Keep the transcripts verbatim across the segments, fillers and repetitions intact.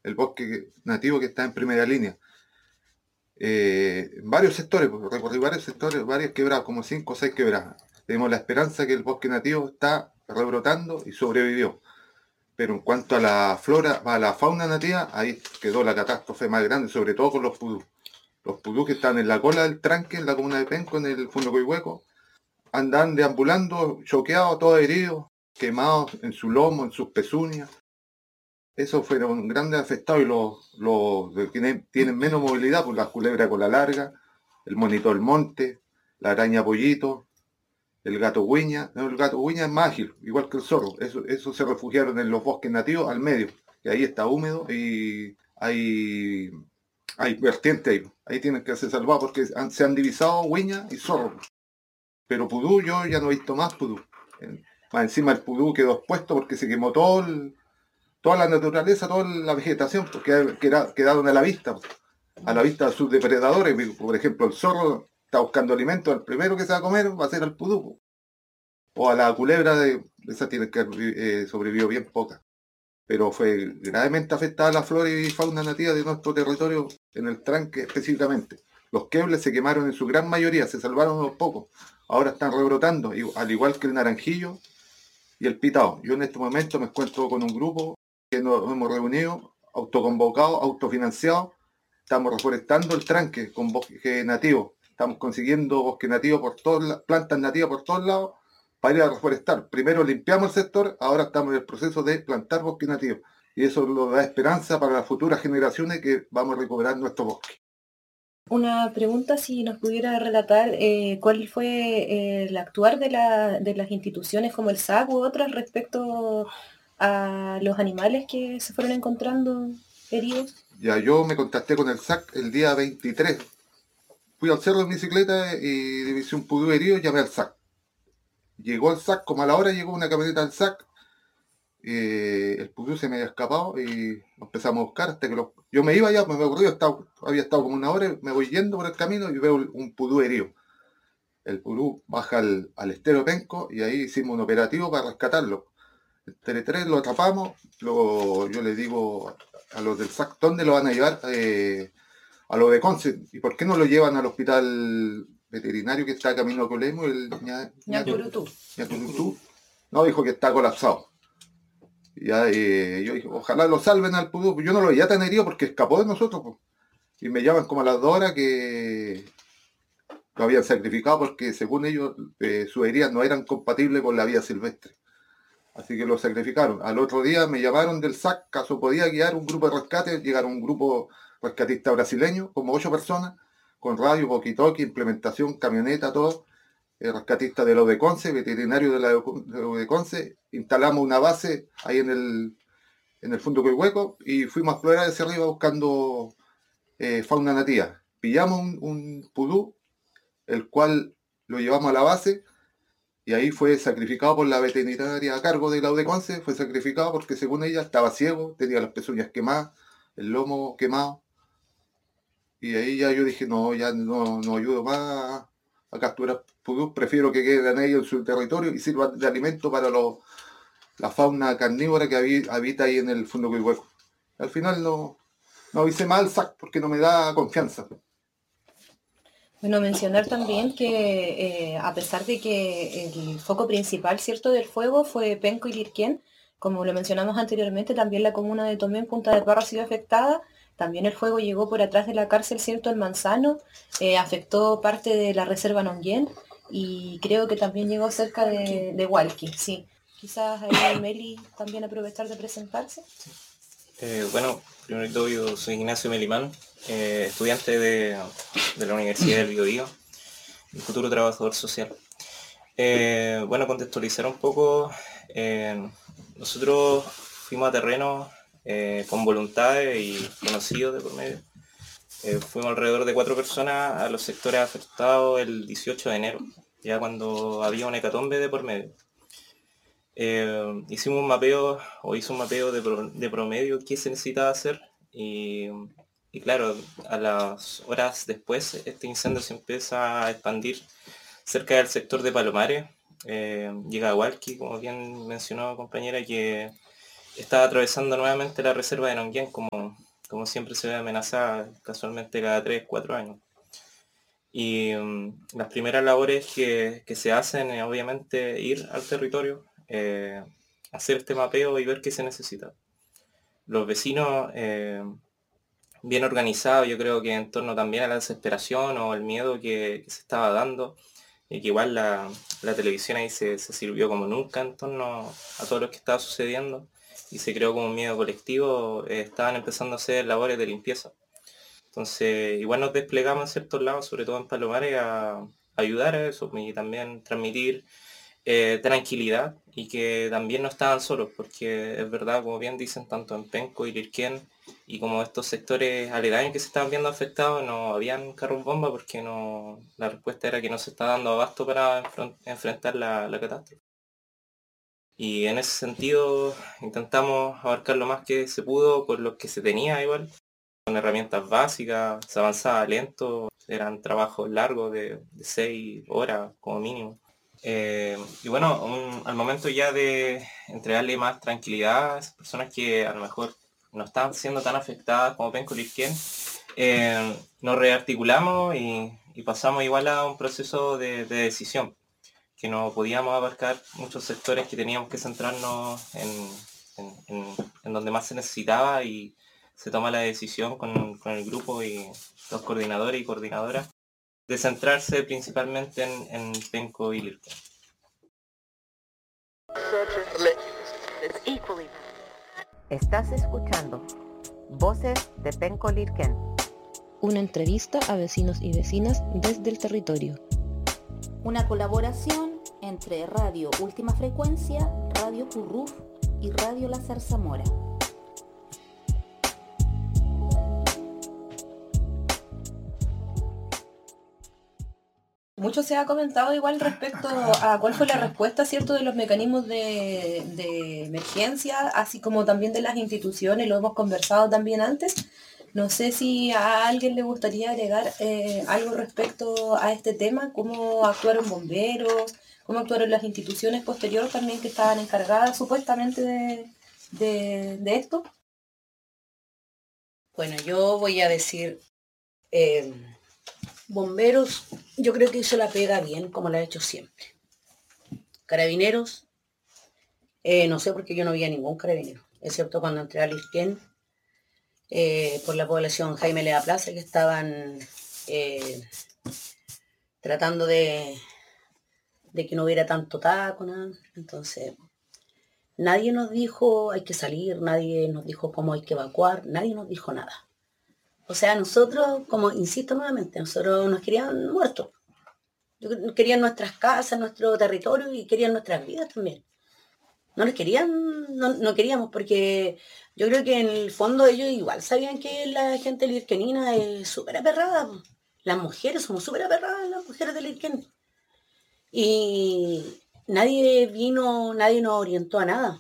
el bosque nativo que está en primera línea. Eh, en varios sectores, pues, recorrí varios sectores, varias quebradas, como cinco o seis quebradas. Tenemos la esperanza que el bosque nativo está rebrotando y sobrevivió. Pero en cuanto a la flora, a la fauna nativa, ahí quedó la catástrofe más grande, sobre todo con los pudú. Los pudú que están en la cola del tranque, en la comuna de Penco, en el Fondo Coihueco, andan deambulando, choqueados, todos heridos, quemados en su lomo, en sus pezuñas. Esos fueron grandes afectados y los, los que tienen, tienen menos movilidad, pues la culebra con la larga, el monito del monte, la araña pollito, el gato huiña. No, el gato huiña es más ágil, igual que el zorro. Eso, eso se refugiaron en los bosques nativos al medio, que ahí está húmedo y hay, hay vertiente ahí. Ahí tienen que ser salvados porque han, se han divisado huiña y zorro. Pero pudú yo ya no he visto más pudú. Más encima el pudú quedó expuesto porque se quemó todo el, toda la naturaleza, toda la vegetación, porque quedaron a la vista, a la vista de sus depredadores. Por ejemplo, el zorro está buscando alimento, el primero que se va a comer va a ser el pudú. O a la culebra, de esa tiene que eh, sobrevivió bien poca. Pero fue gravemente afectada la flora y fauna nativa de nuestro territorio en el tranque específicamente. Los quebles se quemaron en su gran mayoría, se salvaron unos pocos. Ahora están rebrotando, al igual que el naranjillo y el pitao. Yo en este momento me encuentro con un grupo que nos hemos reunido, autoconvocados, autofinanciados. Estamos reforestando el tranque con bosque nativo. Estamos consiguiendo bosque nativo por todas plantas nativas por todos lados para ir a reforestar. Primero limpiamos el sector, ahora estamos en el proceso de plantar bosque nativo. Y eso nos da esperanza para las futuras generaciones que vamos a recuperar nuestro bosque. Una pregunta, si nos pudiera relatar eh, cuál fue eh, el actuar de, la, de las instituciones como el S A C u otras respecto a los animales que se fueron encontrando heridos. Ya yo me contacté con el S A C el día veintitrés. Fui al cerro en bicicleta y de visión pudú herido, llamé al S A C. Llegó el S A C, como a la hora llegó una camioneta del S A C. Eh, el pudú se me había escapado y lo empezamos a buscar hasta que lo, yo me iba ya, me ocurrió, estaba, había estado como una hora, me voy yendo por el camino y veo un pudú herido. El pudú baja al, al estero Penco y ahí hicimos un operativo para rescatarlo. Entre tres lo atrapamos, luego yo le digo a los del S A C, ¿dónde lo van a llevar? Eh, a lo de Conce. ¿Y por qué no lo llevan al hospital veterinario que está camino a Colemo, el Ñacurutú? Ñacurutú. No, dijo que está colapsado. Ya, eh, yo dije, ojalá lo salven al pudú. Yo no lo veía tan herido porque escapó de nosotros. Pues. Y me llaman como a las dos horas que lo habían sacrificado porque según ellos eh, sus heridas no eran compatibles con la vida silvestre. Así que lo sacrificaron. Al otro día me llamaron del S A C, caso podía guiar un grupo de rescate. Llegaron un grupo rescatista brasileño, como ocho personas, con radio, walkie-talkie, implementación, camioneta, todo. El rescatista de lo de Conce, veterinario de la de Conce. Instalamos una base ahí en el, en el Fondo Coihueco y fuimos a explorar hacia arriba buscando eh, fauna nativa. Pillamos un, un pudú, el cual lo llevamos a la base y ahí fue sacrificado por la veterinaria a cargo de la U de Conce, fue sacrificado porque según ella estaba ciego, tenía las pezuñas quemadas, el lomo quemado. Y ahí ya yo dije, no, ya no, no ayudo más a capturar pudú, prefiero que queden ellos en su territorio y sirvan de alimento para los, la fauna carnívora que habita ahí en el Fondo Coihueco. Al final no, no avisé mal al S A C porque no me da confianza. Bueno, mencionar también que eh, a pesar de que el foco principal, ¿cierto?, del fuego fue Penco y Lirquén, como lo mencionamos anteriormente, también la comuna de Tomé en Punta de Parra ha sido afectada. También el fuego llegó por atrás de la cárcel, ¿cierto?, el Manzano, eh, afectó parte de la reserva Nonguén y creo que también llegó cerca de, de Hualqui, sí. Quizás ahí Meli también aprovechar de presentarse. Eh, bueno, primero de todo yo soy Ignacio Melimán, eh, estudiante de, de la Universidad del Biobío y futuro trabajador social. Eh, bueno, contextualizar un poco, eh, nosotros fuimos a terreno eh, con voluntades y conocidos de por medio. Eh, fuimos alrededor de cuatro personas a los sectores afectados el dieciocho de enero, ya cuando había una hecatombe de por medio. Eh, hicimos un mapeo, o hice un mapeo de, pro, de promedio qué se necesitaba hacer y, y claro, a las horas después este incendio se empieza a expandir cerca del sector de Palomares, eh, llega a Hualqui, como bien mencionó compañera, que está atravesando nuevamente la reserva de Nonguén, como, como siempre se ve amenazada casualmente cada tres cuatro años. Y um, las primeras labores que, que se hacen es obviamente ir al territorio, eh, hacer este mapeo y ver qué se necesita. Los vecinos, eh, bien organizados, yo creo que en torno también a la desesperación o el miedo que, que se estaba dando, y que igual la, la televisión ahí se, se sirvió como nunca en torno a todo lo que estaba sucediendo, y se creó como un miedo colectivo, eh, estaban empezando a hacer labores de limpieza. Entonces, igual nos desplegamos en ciertos lados, sobre todo en Palomares, a, a ayudar a eso y también transmitir eh, tranquilidad y que también no estaban solos, porque es verdad, como bien dicen, tanto en Penco y Lirquén y como estos sectores aledaños que se estaban viendo afectados, no habían carros bomba porque no, la respuesta era que no se está dando abasto para enfren- enfrentar la, la catástrofe. Y en ese sentido intentamos abarcar lo más que se pudo con lo que se tenía igual, con herramientas básicas, se avanzaba lento, eran trabajos largos de, de seis horas como mínimo. Eh, y bueno, un- al momento ya de entregarle más tranquilidad a esas personas que a lo mejor no están siendo tan afectadas como Penco Lirquén, eh, nos rearticulamos y, y pasamos igual a un proceso de, de decisión, que no podíamos abarcar muchos sectores, que teníamos que centrarnos en, en- en- en donde más se necesitaba, y se toma la decisión con, con el grupo y los coordinadores y coordinadoras de centrarse principalmente en, en Penco y Lirquén. Estás escuchando Voces de Penco Lirquén. Una entrevista a vecinos y vecinas desde el territorio. Una colaboración entre Radio Última Frecuencia, Radio Curruf y Radio La Zarzamora. Mucho se ha comentado igual respecto a cuál fue la respuesta, ¿cierto?, de los mecanismos de, de emergencia, así como también de las instituciones, lo hemos conversado también antes. No sé si a alguien le gustaría agregar eh, algo respecto a este tema, cómo actuaron bomberos, cómo actuaron las instituciones posteriores también que estaban encargadas supuestamente de, de, de esto. Bueno, yo voy a decir, eh, bomberos, yo creo que hizo la pega bien, como la ha hecho siempre. Carabineros, eh, no sé porque yo no vi a ningún carabinero, excepto cuando entré a Lirquén, eh, por la población Jaime Lea Plaza, que estaban eh, tratando de, de que no hubiera tanto taco, nada. Entonces, nadie nos dijo hay que salir, nadie nos dijo cómo hay que evacuar, nadie nos dijo nada. O sea, nosotros, como insisto nuevamente, nosotros nos querían muertos. Querían nuestras casas, nuestro territorio y querían nuestras vidas también. No les querían, no, no queríamos, porque yo creo que en el fondo ellos igual sabían que la gente lirquenina es súper aperrada. Las mujeres somos súper aperradas, las mujeres de Lirquén. Y nadie vino, nadie nos orientó a nada.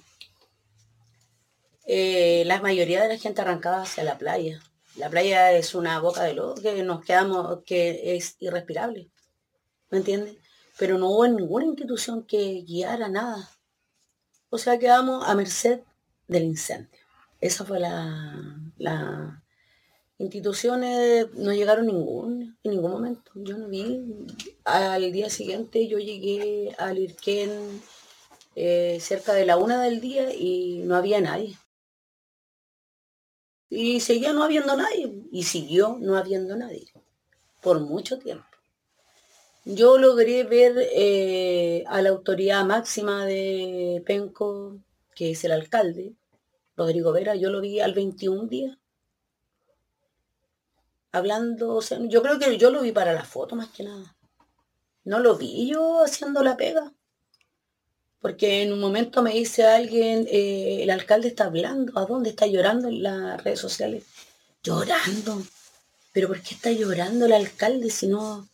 Eh, la mayoría de la gente arrancaba hacia la playa. La playa es una boca de lodo que nos quedamos, que es irrespirable, ¿me entiendes? Pero no hubo ninguna institución que guiara nada. O sea, quedamos a merced del incendio. Esa fue la... la instituciones no llegaron ningún, en ningún momento. Yo no vi. Al día siguiente yo llegué a Lirquén eh, cerca de la una del día y no había nadie. Y seguía no habiendo nadie. Y siguió no habiendo nadie. Por mucho tiempo. Yo logré ver eh, a la autoridad máxima de Penco, que es el alcalde, Rodrigo Vera, yo lo vi al veintiún días. Hablando, o sea, yo creo que yo lo vi para la foto más que nada. No lo vi yo haciendo la pega. Porque en un momento me dice alguien, eh, el alcalde está hablando, ¿a dónde está llorando en las redes sociales? Llorando. ¿Pero por qué está llorando el alcalde si no...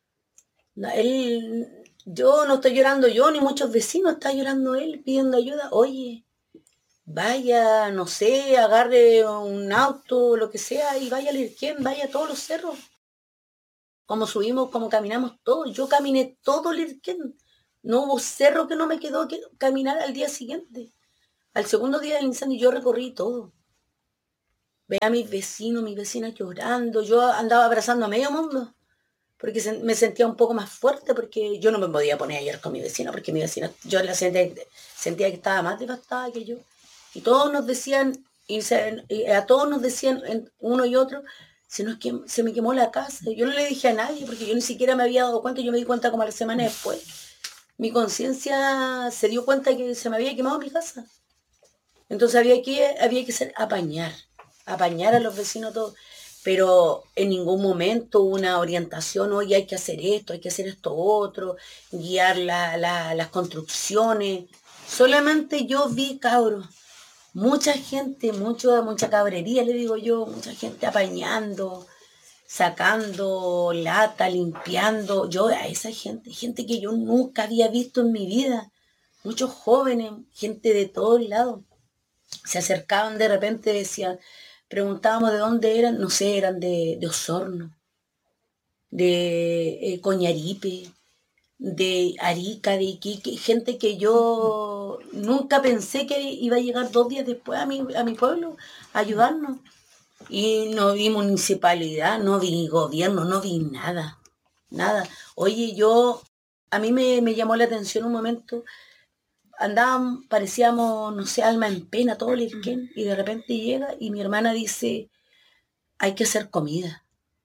Él, yo no estoy llorando yo, ni muchos vecinos, está llorando él pidiendo ayuda. Oye, vaya, no sé, agarre un auto, lo que sea, y vaya a Lirquén, vaya a todos los cerros. Como subimos, como caminamos todos. Yo caminé todo Lirquén. No hubo cerro que no me quedó que caminar al día siguiente. Al segundo día del incendio yo recorrí todo. Veía a mis vecinos, mis vecinas llorando. Yo andaba abrazando a medio mundo porque se, me sentía un poco más fuerte porque yo no me podía poner a llorar con mi vecina porque mi vecina, yo la sentía, sentía que estaba más devastada que yo. Y todos nos decían, y, se, y a todos nos decían, uno y otro, se, nos quemó, se me quemó la casa. Yo no le dije a nadie porque yo ni siquiera me había dado cuenta, yo me di cuenta como a la semana después. Mi conciencia se dio cuenta que se me había quemado mi casa. Entonces había que, había que ser apañar, apañar a los vecinos todos. Pero en ningún momento una orientación, oye, hay que hacer esto, hay que hacer esto otro, guiar la, la, las construcciones. Solamente yo vi, cabros, mucha gente, mucho, mucha cabrería, le digo yo, mucha gente apañando, sacando lata, limpiando. Yo a esa gente, gente que yo nunca había visto en mi vida, muchos jóvenes, gente de todos lados, se acercaban de repente, decían, preguntábamos de dónde eran, no sé, eran de, de Osorno, de eh, Coñaripe, de Arica, de Iquique, gente que yo nunca pensé que iba a llegar dos días después a mi, a mi pueblo a ayudarnos. Y no vi municipalidad, no vi gobierno, no vi nada, nada. Oye, yo, a mí me, me llamó la atención un momento, andábamos, parecíamos, no sé, alma en pena, todo el Lirquén, y de repente llega y mi hermana dice, hay que hacer comida.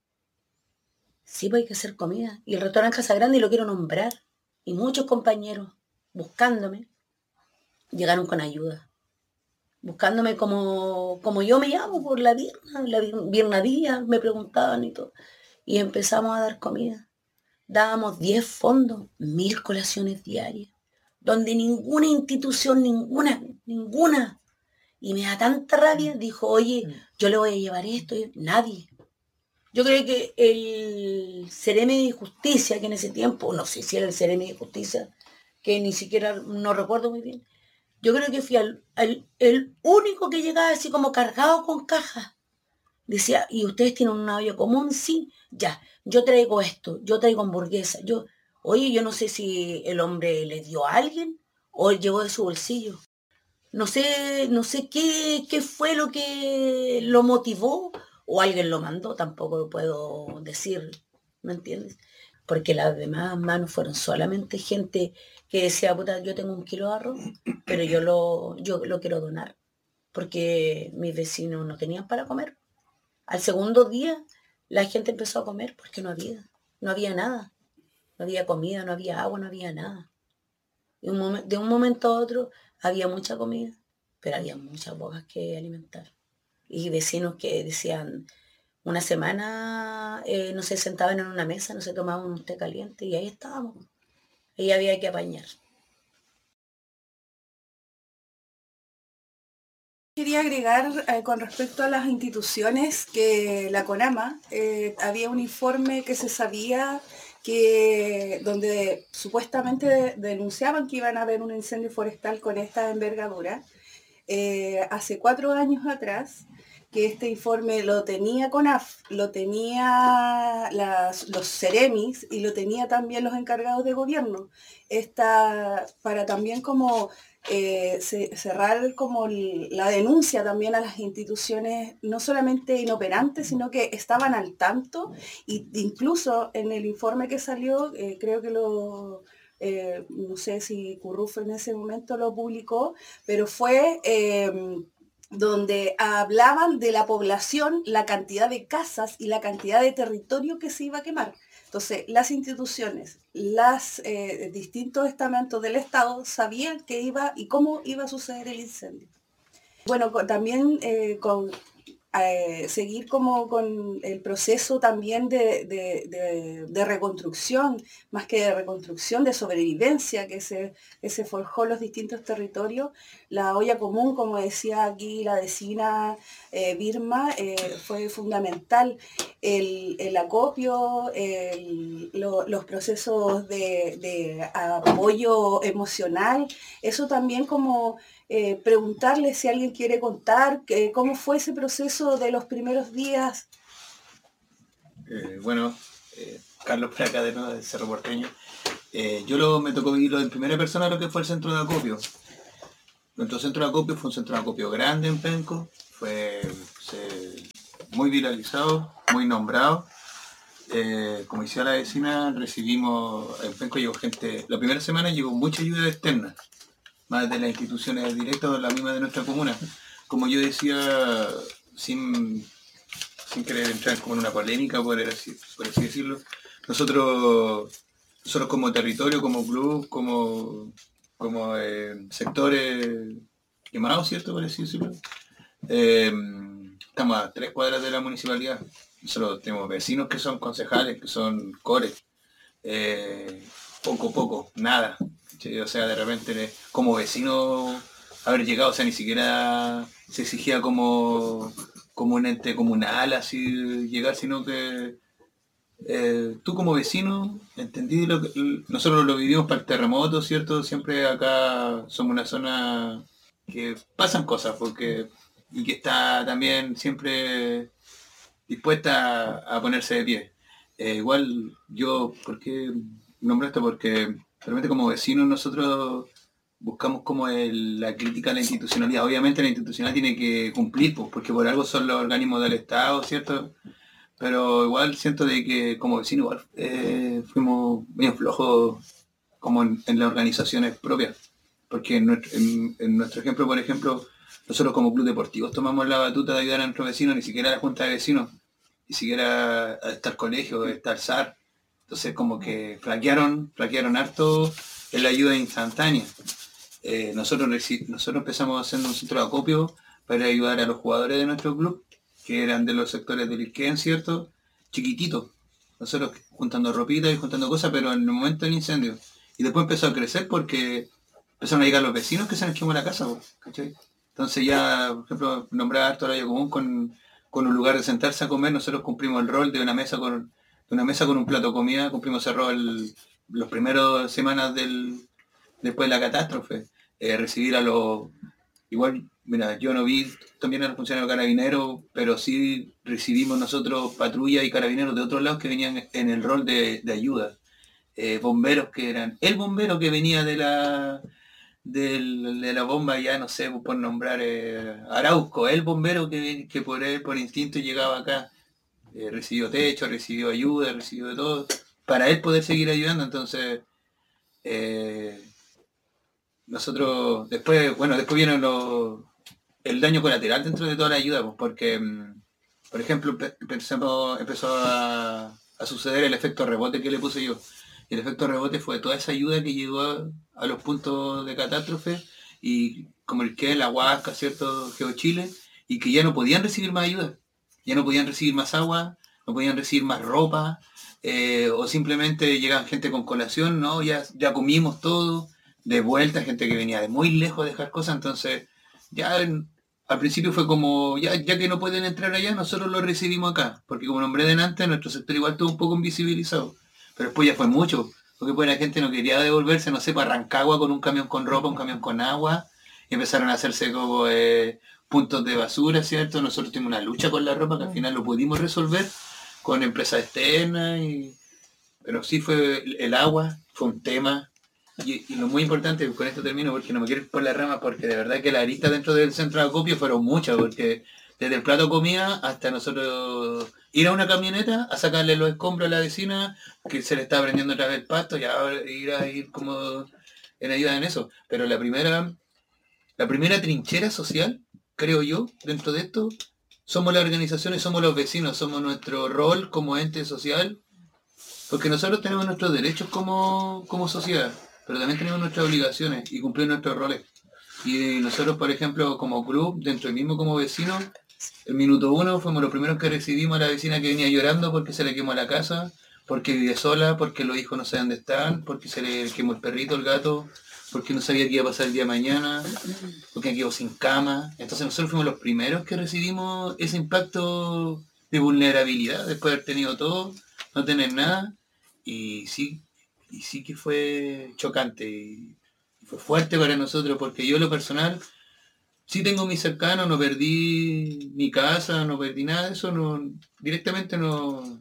Sí, pues hay que hacer comida. Y el restaurante Casa Grande, y lo quiero nombrar, y muchos compañeros buscándome, llegaron con ayuda. Buscándome como, como yo me llamo, por la Virna, la Virna Díaz, me preguntaban y todo. Y empezamos a dar comida. Dábamos diez fondos, mil colaciones diarias, donde ninguna institución, ninguna, ninguna, y me da tanta rabia, dijo, oye, yo le voy a llevar esto, nadie. Yo creo que el Ceremi de Justicia, que en ese tiempo, no sé si era el Ceremi de Justicia, que ni siquiera, no recuerdo muy bien, yo creo que fui al, al, el único que llegaba así como cargado con cajas. Decía, ¿y ustedes tienen una olla común? Sí, ya, yo traigo esto, yo traigo hamburguesa, yo... Oye, yo no sé si el hombre le dio a alguien o llegó de su bolsillo. No sé, no sé qué, qué fue lo que lo motivó o alguien lo mandó, tampoco lo puedo decir, ¿me entiendes? Porque las demás manos fueron solamente gente que decía, puta, yo tengo un kilo de arroz, pero yo lo, yo lo quiero donar, porque mis vecinos no tenían para comer. Al segundo día la gente empezó a comer porque no había, no había nada. No había comida, no había agua, no había nada. Y un momen, de un momento a otro había mucha comida, pero había muchas bocas que alimentar. Y vecinos que decían, una semana eh, no se sentaban en una mesa, no se tomaban un té caliente, y ahí estábamos. Ahí había que apañar. Quería agregar eh, con respecto a las instituciones que la CONAMA, eh, había un informe que se sabía que donde supuestamente denunciaban que iban a haber un incendio forestal con esta envergadura, eh, hace cuatro años atrás, que este informe lo tenía CONAF, lo tenía las, los Ceremis y lo tenía también los encargados de gobierno, esta, para también como eh, cerrar como la denuncia también a las instituciones, no solamente inoperantes, sino que estaban al tanto, e incluso en el informe que salió, eh, creo que lo... Eh, no sé si Curruf en ese momento lo publicó, pero fue eh, donde hablaban de la población, la cantidad de casas y la cantidad de territorio que se iba a quemar. Entonces, las instituciones, los eh, distintos estamentos del Estado sabían qué iba y cómo iba a suceder el incendio. Bueno, con, también eh, con... Eh, seguir como con el proceso también de, de, de, de reconstrucción, más que de reconstrucción, de sobrevivencia que se, que se forjó en los distintos territorios. La olla común, como decía aquí la vecina eh, Birma, eh, fue fundamental. El, el acopio, el, lo, los procesos de, de apoyo emocional, eso también como... Eh, preguntarle si alguien quiere contar eh, cómo fue ese proceso de los primeros días. Eh, bueno, eh, Carlos por acá de nuevo, de Cerro Porteño. Eh, yo lo, me tocó vivirlo en primera persona lo que fue el centro de acopio. nuestro centro de acopio fue un centro de acopio grande en Penco, fue se, muy viralizado, muy nombrado. Eh, como decía la vecina, recibimos, en Penco llegó gente, la primera semana llegó mucha ayuda externa, más de las instituciones directas o la misma de nuestra comuna. Como yo decía, sin, sin querer entrar como en una polémica, por así, por así decirlo, nosotros, nosotros como territorio, como club, como, como eh, sectores quemados, ¿cierto? Por así decirlo, eh, estamos a tres cuadras de la municipalidad. Nosotros tenemos vecinos que son concejales, que son cores, eh, poco, poco, nada. ¿Sí? O sea, de repente como vecino haber llegado, o sea, ni siquiera se exigía como, como un ente comunal así llegar, sino que eh, tú como vecino, entendí lo que nosotros lo vivimos para el terremoto, ¿cierto? Siempre acá somos una zona que pasan cosas, porque y que está también siempre dispuesta a, a ponerse de pie. Eh, igual yo, ¿por qué nombro esto? Porque realmente como vecinos nosotros buscamos como el, la crítica a la institucionalidad. Obviamente la institucionalidad tiene que cumplir, pues, porque por algo son los organismos del Estado, ¿cierto? Pero igual siento de que como vecinos igual eh, fuimos bien flojos como en, en las organizaciones propias. Porque en nuestro, en, en nuestro ejemplo, por ejemplo, nosotros como club deportivos tomamos la batuta de ayudar a nuestros vecinos, ni siquiera a la junta de vecinos, ni siquiera está el colegio, está el S A R. Entonces como que flaquearon, flaquearon harto en la ayuda instantánea. Eh, nosotros, nosotros empezamos haciendo un centro de acopio para ayudar a los jugadores de nuestro club, que eran de los sectores del Ilquén, ¿cierto? Chiquititos. Nosotros juntando ropita y juntando cosas, pero en el momento del incendio. Y después empezó a crecer porque empezaron a llegar los vecinos que se les quemó la casa, ¿cachai? Entonces ya, por ejemplo, nombrar harto horario común con, con un lugar de sentarse a comer, nosotros cumplimos el rol de una mesa con, de una mesa con un plato de comida, cumplimos el rol los primeros semanas del, después de la catástrofe. Eh, recibir a los... Igual, mira, yo no vi también a los funcionarios carabineros, pero sí recibimos nosotros patrullas y carabineros de otros lados que venían en el rol de, de ayuda. Eh, bomberos que eran... El bombero que venía de la... Del, de la bomba, ya no sé, por nombrar eh, Arauco, el bombero que, que por él, por instinto llegaba acá, eh, recibió techo, recibió ayuda, recibió de todo, para él poder seguir ayudando. Entonces eh, nosotros después, bueno, después viene lo, el daño colateral dentro de toda la ayuda, pues, porque por ejemplo empezamos, empezó a, a suceder el efecto rebote que le puse yo. Y el efecto rebote fue toda esa ayuda que llegó a, a los puntos de catástrofe, y como el que la Huasca, ¿cierto? GeoChile, y que ya no podían recibir más ayuda, ya no podían recibir más agua, no podían recibir más ropa, eh, o simplemente llegaban gente con colación, ¿no? Ya, ya comimos todo, de vuelta, gente que venía de muy lejos a dejar cosas. Entonces ya en, al principio fue como, ya, ya que no pueden entrar allá, nosotros lo recibimos acá, porque como nombré delante, nuestro sector igual estuvo un poco invisibilizado. Pero después ya fue mucho, porque pues la gente no quería devolverse, no sé, para Rancagua con un camión con ropa, un camión con agua, y empezaron a hacerse como eh, puntos de basura, ¿cierto? Nosotros tuvimos una lucha con la ropa que al final lo pudimos resolver con empresas externas, y... pero sí fue el agua, fue un tema, y, y lo muy importante, con esto termino porque no me quiero ir por la rama, porque de verdad que las aristas dentro del centro de acopio fueron muchas, porque desde el plato de comida hasta nosotros ir a una camioneta a sacarle los escombros a la vecina que se le está prendiendo otra vez el pasto, ya ir a ir como en ayuda en eso. Pero la primera, la primera trinchera social, creo yo, dentro de esto, somos las organizaciones, somos los vecinos, somos nuestro rol como ente social, porque nosotros tenemos nuestros derechos como, como sociedad, pero también tenemos nuestras obligaciones y cumplir nuestros roles. Y nosotros, por ejemplo, como club, dentro del mismo como vecinos, el minuto uno fuimos los primeros que recibimos a la vecina que venía llorando porque se le quemó la casa, porque vive sola, porque los hijos no saben dónde están, porque se le quemó el perrito, el gato, porque no sabía qué iba a pasar el día de mañana, porque quedó sin cama. Entonces nosotros fuimos los primeros que recibimos ese impacto de vulnerabilidad, después de haber tenido todo, no tener nada, y sí, y sí que fue chocante, y fue fuerte para nosotros, porque yo en lo personal sí tengo mis cercanos, no perdí mi casa, no perdí nada de eso, no, directamente no,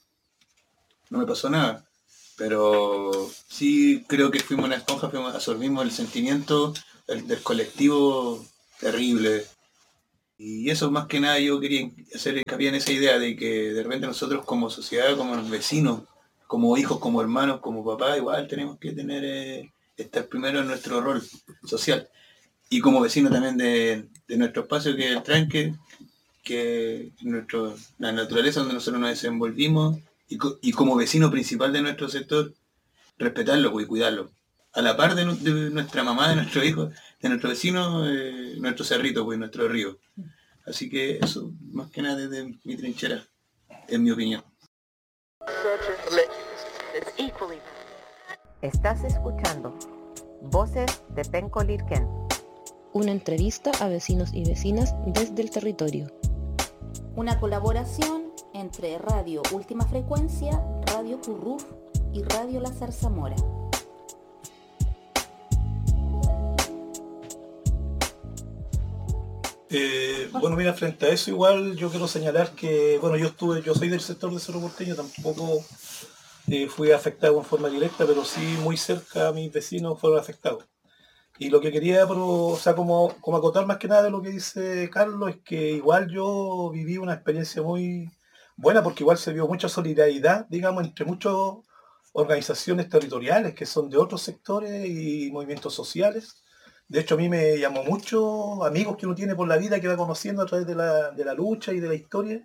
no me pasó nada. Pero sí creo que fuimos una esponja, fuimos, absorbimos el sentimiento, el, del colectivo terrible. Y eso más que nada yo quería hacer hincapié en esa idea de que de repente nosotros como sociedad, como vecinos, como hijos, como hermanos, como papás, igual tenemos que tener eh, estar primero en nuestro rol social. Y como vecino también de, de nuestro espacio, que es el tranque, que es nuestro, la naturaleza donde nosotros nos desenvolvimos, y, co y como vecino principal de nuestro sector, respetarlo pues, y cuidarlo. A la par de, de nuestra mamá, de nuestro hijo, de nuestro vecino, eh, nuestro cerrito, pues, nuestro río. Así que eso, más que nada desde mi trinchera, en mi opinión. Estás escuchando Voces de Penco Lirquén. Una entrevista a vecinos y vecinas desde el territorio. Una colaboración entre Radio Última Frecuencia, Radio Curruf y Radio La Zarzamora. Eh, bueno, mira, frente a eso igual yo quiero señalar que, bueno, yo estuve, yo soy del sector de Cerro Porteño, tampoco eh, fui afectado en forma directa, pero sí muy cerca a mis vecinos fueron afectados. Y lo que quería, pero, o sea, como, como acotar más que nada de lo que dice Carlos, es que igual yo viví una experiencia muy buena, porque igual se vio mucha solidaridad, digamos, entre muchas organizaciones territoriales que son de otros sectores y movimientos sociales. De hecho, a mí me llamó mucho amigos que uno tiene por la vida, que va conociendo a través de la, de la lucha y de la historia,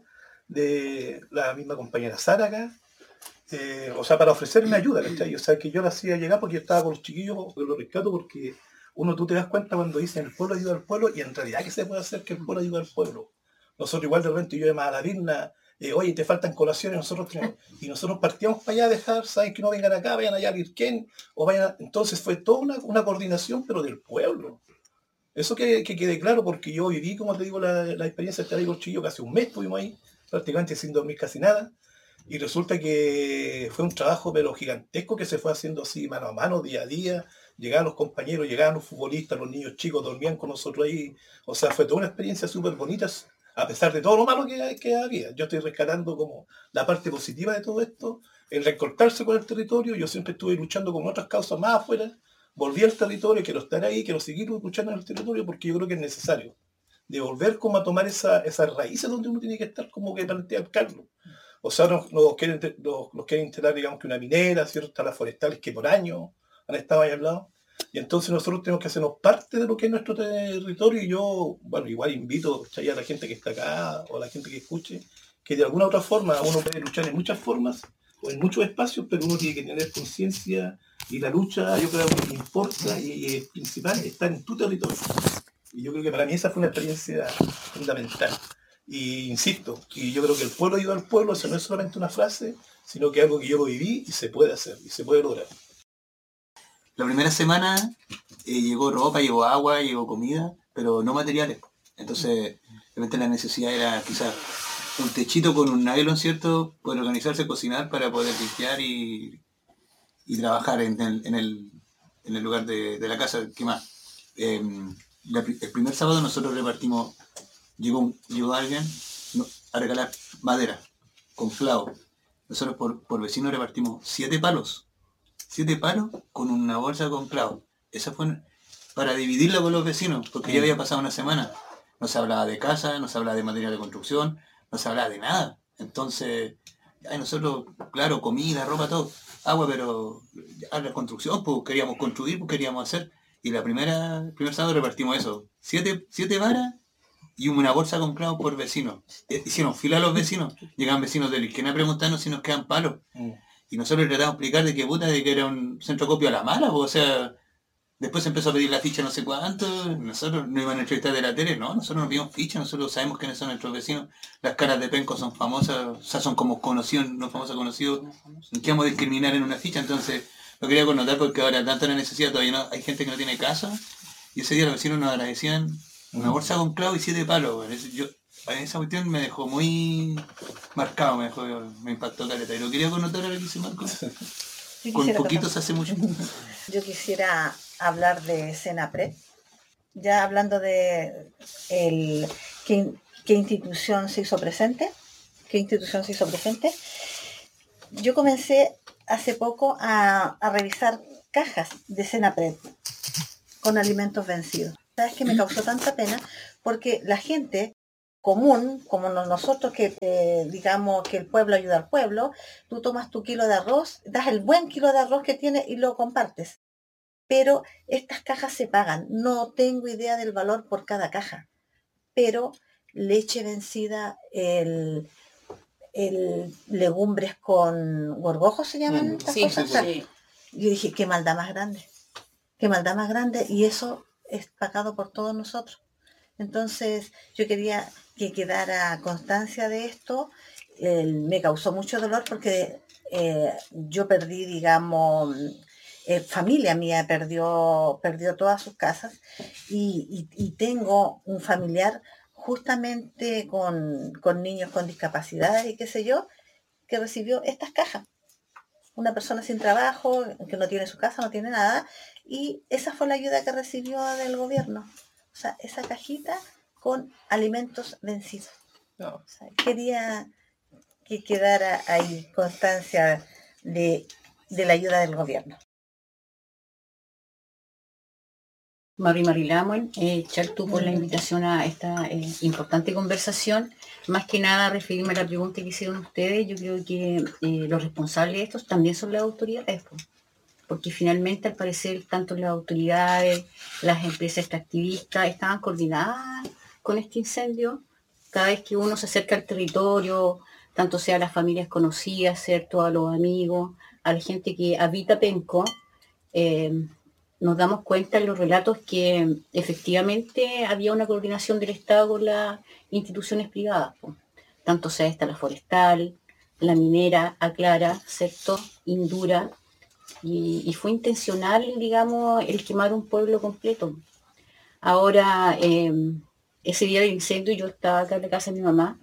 de la misma compañera Sara acá, eh, o sea, para ofrecerme ayuda, ¿cachai? O sea, que yo la hacía llegar porque yo estaba con los chiquillos, lo rescato porque uno, tú te das cuenta cuando dicen el pueblo ayuda al pueblo, y en realidad, ¿qué se puede hacer que el pueblo ayuda al pueblo? Nosotros igual de repente yo llamaba a la Virna, eh, oye, te faltan colaciones, nosotros tenemos, y nosotros partíamos para allá a dejar, saben que no vengan acá, vayan allá a Lirquén, o vayan a... Entonces fue toda una, una coordinación, pero del pueblo. Eso que, que quede claro, porque yo viví, como te digo, la, la experiencia de estar ahí con Chillo, casi un mes estuvimos ahí, prácticamente sin dormir casi nada, y resulta que fue un trabajo pero gigantesco que se fue haciendo así mano a mano, día a día. Llegaban los compañeros, llegaban los futbolistas, los niños chicos dormían con nosotros ahí, o sea, fue toda una experiencia súper bonita, a pesar de todo lo malo que, que había. Yo estoy rescatando como la parte positiva de todo esto, el recortarse con el territorio. Yo siempre estuve luchando con otras causas más afuera, volví al territorio, quiero estar ahí, quiero seguir luchando en el territorio porque yo creo que es necesario, de volver como a tomar esa, esas raíces donde uno tiene que estar, como que plantea Carlos. O sea, nos, nos, quieren, nos, nos quieren instalar, digamos, que una minera, ciertas las forestales que por años han estado ahí al lado. Y entonces nosotros tenemos que hacernos parte de lo que es nuestro territorio, y yo, bueno, igual invito a la gente que está acá o a la gente que escuche, que de alguna u otra forma uno puede luchar en muchas formas o en muchos espacios, pero uno tiene que tener conciencia, y la lucha, yo creo que importa y, y es principal, está en tu territorio. Y yo creo que para mí esa fue una experiencia fundamental. Y insisto, y yo creo que el pueblo ayuda al pueblo, eso no es solamente una frase, sino que es algo que yo lo viví y se puede hacer, y se puede lograr. La primera semana eh, llegó ropa, llegó agua, llegó comida, pero no materiales. Entonces, realmente la necesidad era quizás un techito con un nylon, ¿cierto? Poder organizarse, cocinar para poder limpiar y, y trabajar en el, en el, en el lugar de, de la casa. ¿Qué más? Eh, la, el primer sábado nosotros repartimos, llegó, llegó alguien no, a regalar madera con clavo. Nosotros por, por vecinos repartimos siete palos. Siete palos con una bolsa con clavos. Esa fue para dividirla con los vecinos, porque ya había pasado una semana. No se hablaba de casa, no se hablaba de material de construcción, no se hablaba de nada. Entonces, ay, nosotros, claro, comida, ropa, todo, agua, pero ya la construcción, pues queríamos construir, pues queríamos hacer. Y la primera, el primer sábado repartimos eso. Siete, siete varas y una bolsa con clavos por vecino. Hicieron fila a los vecinos. Llegaban vecinos de Lirquén a preguntarnos si nos quedan palos. Y nosotros tratamos de explicar de que puta, de que era un centro copio a la mala, pues, o sea, después se empezó a pedir la ficha no sé cuánto, nosotros no iban a entrevistar de la tele, no, nosotros no pedimos ficha, nosotros sabemos quiénes son nuestros vecinos, las caras de Penco son famosas, o sea, son como conocidos, no famosos conocidos, ¿qué vamos a discriminar en una ficha? Entonces, lo quería connotar porque ahora tanta la necesidad, todavía no, hay gente que no tiene casa, y ese día los vecinos nos agradecían una bolsa con clavo y siete palos, bueno, yo, esa cuestión me dejó muy marcado, me dejó, me impactó caleta. Y lo quería connotar ahora que dice Marco. Con poquito se hace mucho. Yo quisiera hablar de Senapred, ya hablando de el, qué, qué institución se hizo presente, qué institución se hizo presente. Yo comencé hace poco a, a revisar cajas de Senapred, con alimentos vencidos. ¿Sabes qué me causó tanta pena? Porque la gente común, como nosotros que eh, digamos que el pueblo ayuda al pueblo, tú tomas tu kilo de arroz, das el buen kilo de arroz que tienes y lo compartes. Pero estas cajas se pagan. No tengo idea del valor por cada caja. Pero leche vencida, el, el legumbres con gorgojos se llaman Mm, estas sí, cosas. sí, sí. Yo dije, qué maldad más grande. Qué maldad más grande. Y eso es pagado por todos nosotros. Entonces yo quería que quedara constancia de esto. Eh, me causó mucho dolor porque eh, yo perdí, digamos, eh, familia mía perdió, perdió todas sus casas y, y, y tengo un familiar justamente con, con niños con discapacidades y qué sé yo, que recibió estas cajas. Una persona sin trabajo, que no tiene su casa, no tiene nada, y esa fue la ayuda que recibió del gobierno. O sea, esa cajita con alimentos vencidos. No, o sea, quería que quedara ahí constancia de, de la ayuda del gobierno. Mari Marilamuen, eh, Chartu, por la invitación a esta eh, importante conversación. Más que nada, referirme a la pregunta que hicieron ustedes, yo creo que eh, los responsables de estos también son las autoridades, pues, porque finalmente, al parecer, tanto las autoridades, las empresas extractivistas estaban coordinadas con este incendio. Cada vez que uno se acerca al territorio, tanto sea a las familias conocidas, ¿cierto?, a los amigos, a la gente que habita Penco, eh, nos damos cuenta en los relatos que efectivamente había una coordinación del Estado con las instituciones privadas, pues. Tanto sea esta la forestal, la minera, Aclara, ¿cierto?, Indura, y, y fue intencional, digamos, el quemar un pueblo completo. Ahora, eh, ese día del incendio yo estaba acá en la casa de mi mamá,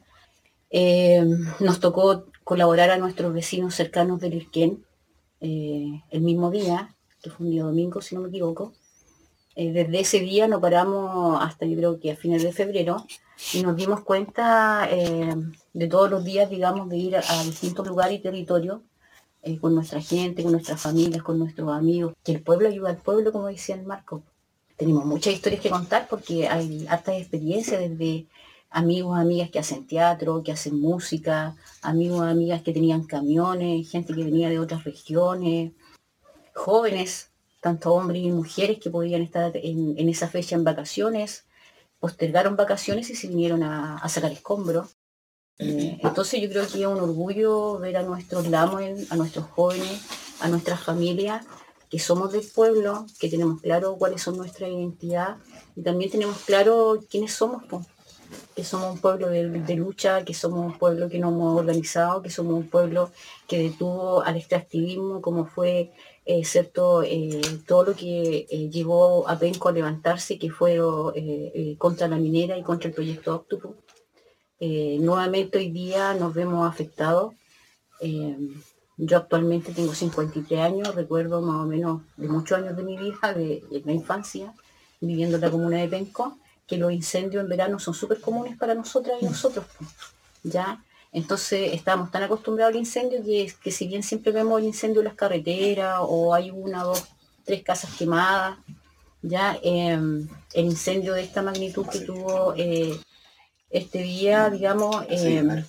eh, nos tocó colaborar a nuestros vecinos cercanos del Irquén eh, el mismo día, que fue un día domingo, si no me equivoco. Eh, desde ese día no paramos hasta yo creo que a fines de febrero y nos dimos cuenta eh, de todos los días, digamos, de ir a, a distintos lugares y territorios eh, con nuestra gente, con nuestras familias, con nuestros amigos, que el pueblo ayuda al pueblo, como decía el Marco. Tenemos muchas historias que contar porque hay hartas experiencias desde amigos, amigas que hacen teatro, que hacen música, amigos, amigas que tenían camiones, gente que venía de otras regiones, jóvenes, tanto hombres y mujeres que podían estar en, en esa fecha en vacaciones, postergaron vacaciones y se vinieron a, a sacar escombros. Eh, entonces yo creo que es un orgullo ver a nuestros lamen, a nuestros jóvenes, a nuestras familias, que somos del pueblo, que tenemos claro cuáles son nuestra identidad y también tenemos claro quiénes somos, pues, que somos un pueblo de, de lucha, que somos un pueblo que nos hemos organizado, que somos un pueblo que detuvo al extractivismo, como fue eh, cierto, eh, todo lo que eh, llevó a Penco a levantarse, que fue eh, eh, contra la minera y contra el proyecto Octopus. Eh, nuevamente hoy día nos vemos afectados. Eh, yo actualmente tengo cincuenta y tres años, recuerdo más o menos de muchos años de mi vida, de, de la infancia, viviendo en la comuna de Penco, que los incendios en verano son súper comunes para nosotras y nosotros, ¿ya? Entonces estamos tan acostumbrados al incendio que, que si bien siempre vemos el incendio en las carreteras o hay una, dos, tres casas quemadas, ya eh, el incendio de esta magnitud que tuvo eh, este día, digamos, eh,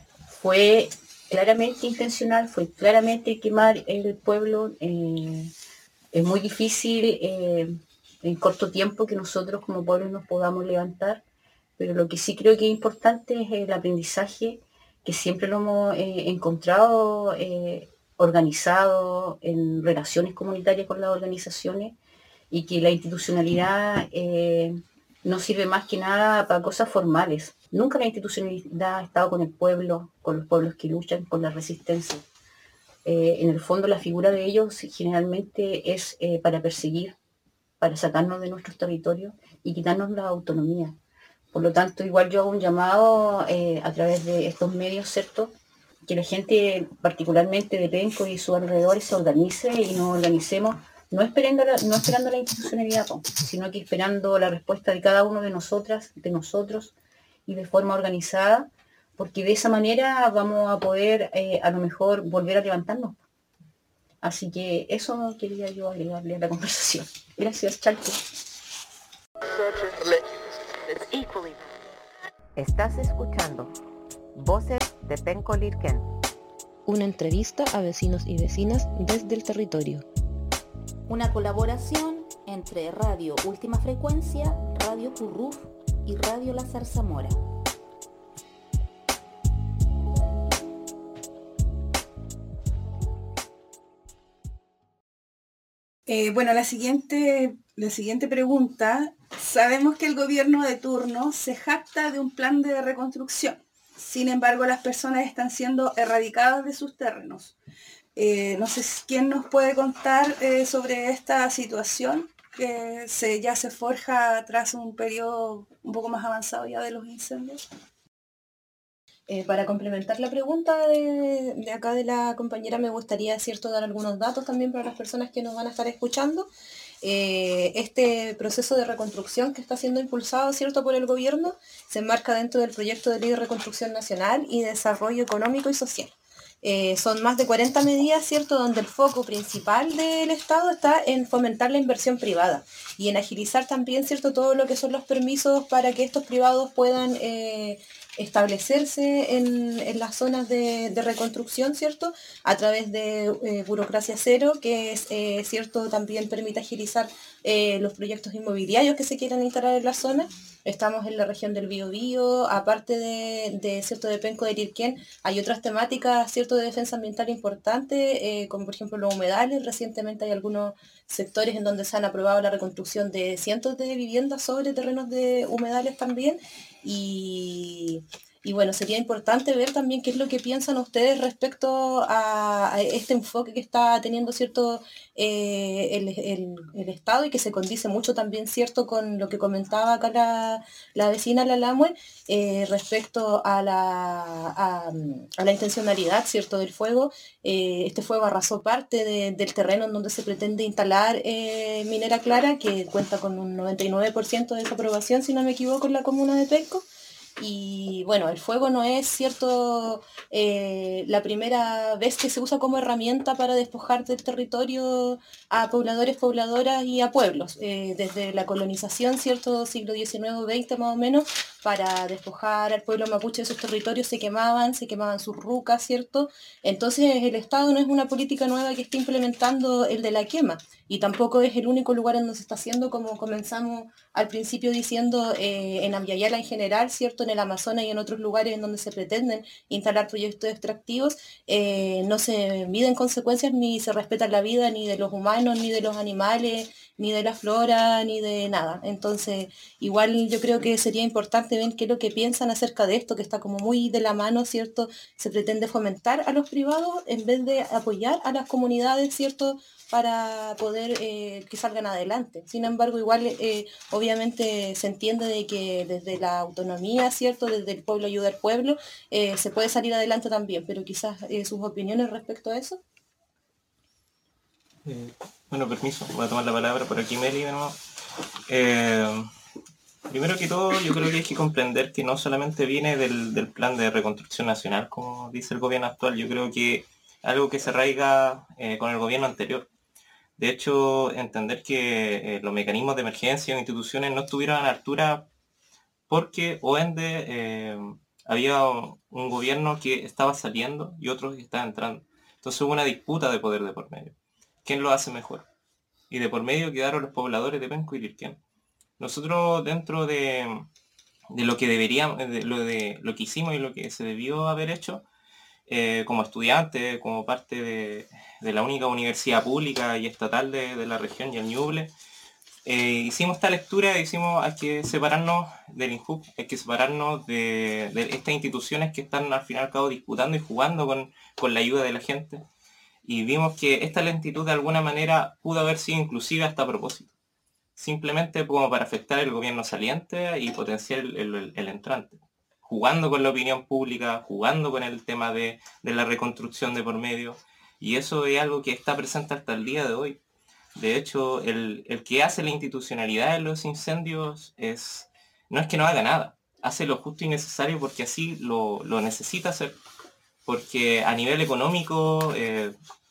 fue claramente intencional, fue claramente quemar el pueblo. Eh, es muy difícil eh, en corto tiempo que nosotros como pueblo nos podamos levantar, pero lo que sí creo que es importante es el aprendizaje que siempre lo hemos eh, encontrado eh, organizado en relaciones comunitarias con las organizaciones y que la institucionalidad eh, no sirve más que nada para cosas formales. Nunca la institucionalidad ha estado con el pueblo, con los pueblos que luchan, con la resistencia. Eh, en el fondo la figura de ellos generalmente es eh, para perseguir, para sacarnos de nuestros territorios y quitarnos la autonomía. Por lo tanto, igual yo hago un llamado eh, a través de estos medios, ¿cierto?, que la gente, particularmente de Penco y sus alrededores, se organice y nos organicemos, no esperando la, no esperando la institucionalidad, sino que esperando la respuesta de cada uno de nosotras, de nosotros, y de forma organizada, porque de esa manera vamos a poder eh, a lo mejor volver a levantarnos. Así que eso quería yo agregarle a la conversación. Gracias, Chalco. Estás escuchando Voces de Penco Lirquén. Una entrevista a vecinos y vecinas desde el territorio. Una colaboración entre Radio Última Frecuencia, Radio Purruf y Radio La Zarzamora. Eh, bueno, la siguiente, la siguiente pregunta. Sabemos que el gobierno de turno se jacta de un plan de reconstrucción. Sin embargo, las personas están siendo erradicadas de sus terrenos. Eh, no sé quién nos puede contar eh, sobre esta situación que se, ya se forja tras un periodo un poco más avanzado ya de los incendios. Eh, para complementar la pregunta de, de acá de la compañera, me gustaría, cierto, dar algunos datos también para las personas que nos van a estar escuchando. Eh, este proceso de reconstrucción que está siendo impulsado, cierto, por el gobierno, se enmarca dentro del proyecto de Ley de Reconstrucción Nacional y Desarrollo Económico y Social. Eh, son más de cuarenta medidas, cierto, donde el foco principal del Estado está en fomentar la inversión privada y en agilizar también, cierto, todo lo que son los permisos para que estos privados puedan eh, establecerse en, en las zonas de, de reconstrucción, ¿cierto? A través de eh, burocracia cero, que es, eh, ¿cierto? También permite agilizar eh, los proyectos inmobiliarios que se quieran instalar en la zona. Estamos en la región del Biobío, aparte de, de, ¿cierto? de Penco de Lirquén, hay otras temáticas, ¿cierto? de defensa ambiental importantes, eh, como por ejemplo los humedales. Recientemente hay algunos sectores en donde se han aprobado la reconstrucción de cientos de viviendas sobre terrenos de humedales también. Y, y bueno, sería importante ver también qué es lo que piensan ustedes respecto a, a este enfoque que está teniendo, cierto, eh, el, el, el Estado, y que se condice mucho también, cierto, con lo que comentaba acá la, la vecina Lalamue, eh, respecto a la, a, a la intencionalidad, cierto, del fuego. Eh, este fuego arrasó parte de, del terreno en donde se pretende instalar eh, Minera Clara, que cuenta con un noventa y nueve por ciento de desaprobación, si no me equivoco, en la comuna de Penco. Y bueno, el fuego no es, cierto, eh, la primera vez que se usa como herramienta para despojar del territorio a pobladores, pobladoras y a pueblos. Eh, desde la colonización, cierto, siglo diecinueve o veinte más o menos, para despojar al pueblo mapuche de sus territorios se quemaban, se quemaban sus rucas, ¿cierto? Entonces el Estado no es una política nueva que esté implementando el de la quema, y tampoco es el único lugar en donde se está haciendo, como comenzamos al principio diciendo, eh, en Ambiayala en general, ¿cierto? En el Amazonas y en otros lugares en donde se pretenden instalar proyectos extractivos, eh, no se miden consecuencias ni se respeta la vida ni de los humanos, ni de los animales, ni de la flora, ni de nada. Entonces, igual yo creo que sería importante ver qué es lo que piensan acerca de esto, que está como muy de la mano, ¿cierto? Se pretende fomentar a los privados en vez de apoyar a las comunidades, ¿cierto?, para poder eh, que salgan adelante. Sin embargo, igual eh, obviamente se entiende de que desde la autonomía, ¿cierto?, desde el pueblo ayuda al pueblo, eh, se puede salir adelante también, pero quizás eh, sus opiniones respecto a eso. Eh, bueno, permiso, voy a tomar la palabra por aquí, Meli, de nuevo. Eh, primero que todo, yo creo que hay que comprender que no solamente viene del, del plan de reconstrucción nacional, como dice el gobierno actual. Yo creo que algo que se arraiga eh, con el gobierno anterior. De hecho, entender que eh, los mecanismos de emergencia o instituciones no estuvieron a la altura porque, o ende, eh, había un gobierno que estaba saliendo y otros que estaban entrando. Entonces hubo una disputa de poder de por medio. ¿Quién lo hace mejor? Y de por medio quedaron los pobladores de Penco y Lirquén. Nosotros, dentro de, de lo que deberíamos, de lo, de lo que hicimos y lo que se debió haber hecho, Eh, como estudiante, como parte de, de la única universidad pública y estatal de, de la región y el Ñuble, eh, hicimos esta lectura y decimos hay que separarnos del INJUC, hay que separarnos de, de estas instituciones que están al fin y al cabo disputando y jugando con, con la ayuda de la gente, y vimos que esta lentitud de alguna manera pudo haber sido inclusiva hasta a propósito, simplemente como para afectar el gobierno saliente y potenciar el, el, el entrante, jugando con la opinión pública, jugando con el tema de, de la reconstrucción de por medio, y eso es algo que está presente hasta el día de hoy. De hecho, el, el que hace la institucionalidad en los incendios es, no es que no haga nada, hace lo justo y necesario porque así lo, lo necesita hacer, porque a nivel económico eh,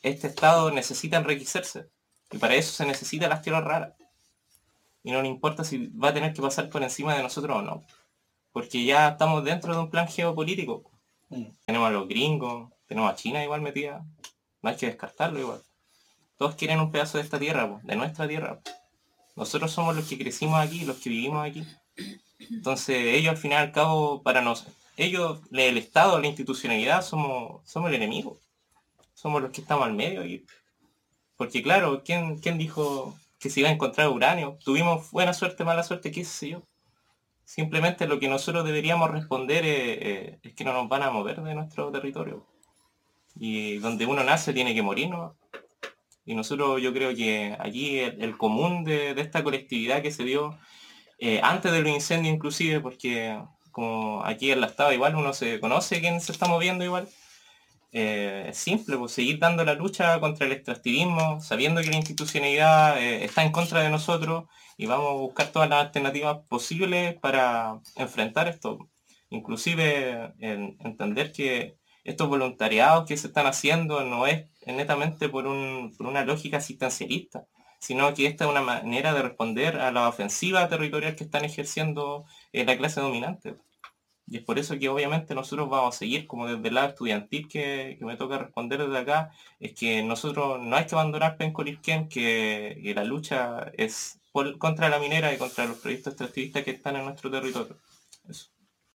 este estado necesita enriquecerse. Y para eso se necesitan las tierras raras. Y no le importa si va a tener que pasar por encima de nosotros o no. Porque ya estamos dentro de un plan geopolítico. Mm. Tenemos a los gringos, tenemos a China igual metida. No hay que descartarlo igual. Todos quieren un pedazo de esta tierra, de nuestra tierra. Nosotros somos los que crecimos aquí, los que vivimos aquí. Entonces ellos al final y al cabo, para nosotros, ellos, el Estado, la institucionalidad, somos, somos el enemigo. Somos los que estamos al medio aquí. Porque claro, ¿quién, quién dijo que se iba a encontrar uranio? Tuvimos buena suerte, mala suerte, qué sé yo. Simplemente lo que nosotros deberíamos responder es, es, es que no nos van a mover de nuestro territorio. Y donde uno nace tiene que morir, ¿no? Y nosotros, yo creo que allí el, el común de, de esta colectividad que se dio eh, antes de los incendios inclusive, porque como aquí en la estado igual uno se conoce quién se está moviendo igual, eh, es simple, pues seguir dando la lucha contra el extractivismo, sabiendo que la institucionalidad eh, está en contra de nosotros y vamos a buscar todas las alternativas posibles para enfrentar esto. Inclusive en, entender que estos voluntariados que se están haciendo no es netamente por, un, por una lógica asistencialista, sino que esta es una manera de responder a la ofensiva territorial que están ejerciendo eh, la clase dominante. Y es por eso que obviamente nosotros vamos a seguir, como desde el lado estudiantil que, que me toca responder desde acá, es que nosotros no hay que abandonar Penco Lirquén, que, que la lucha es por, contra la minera y contra los proyectos extractivistas que están en nuestro territorio. Eso.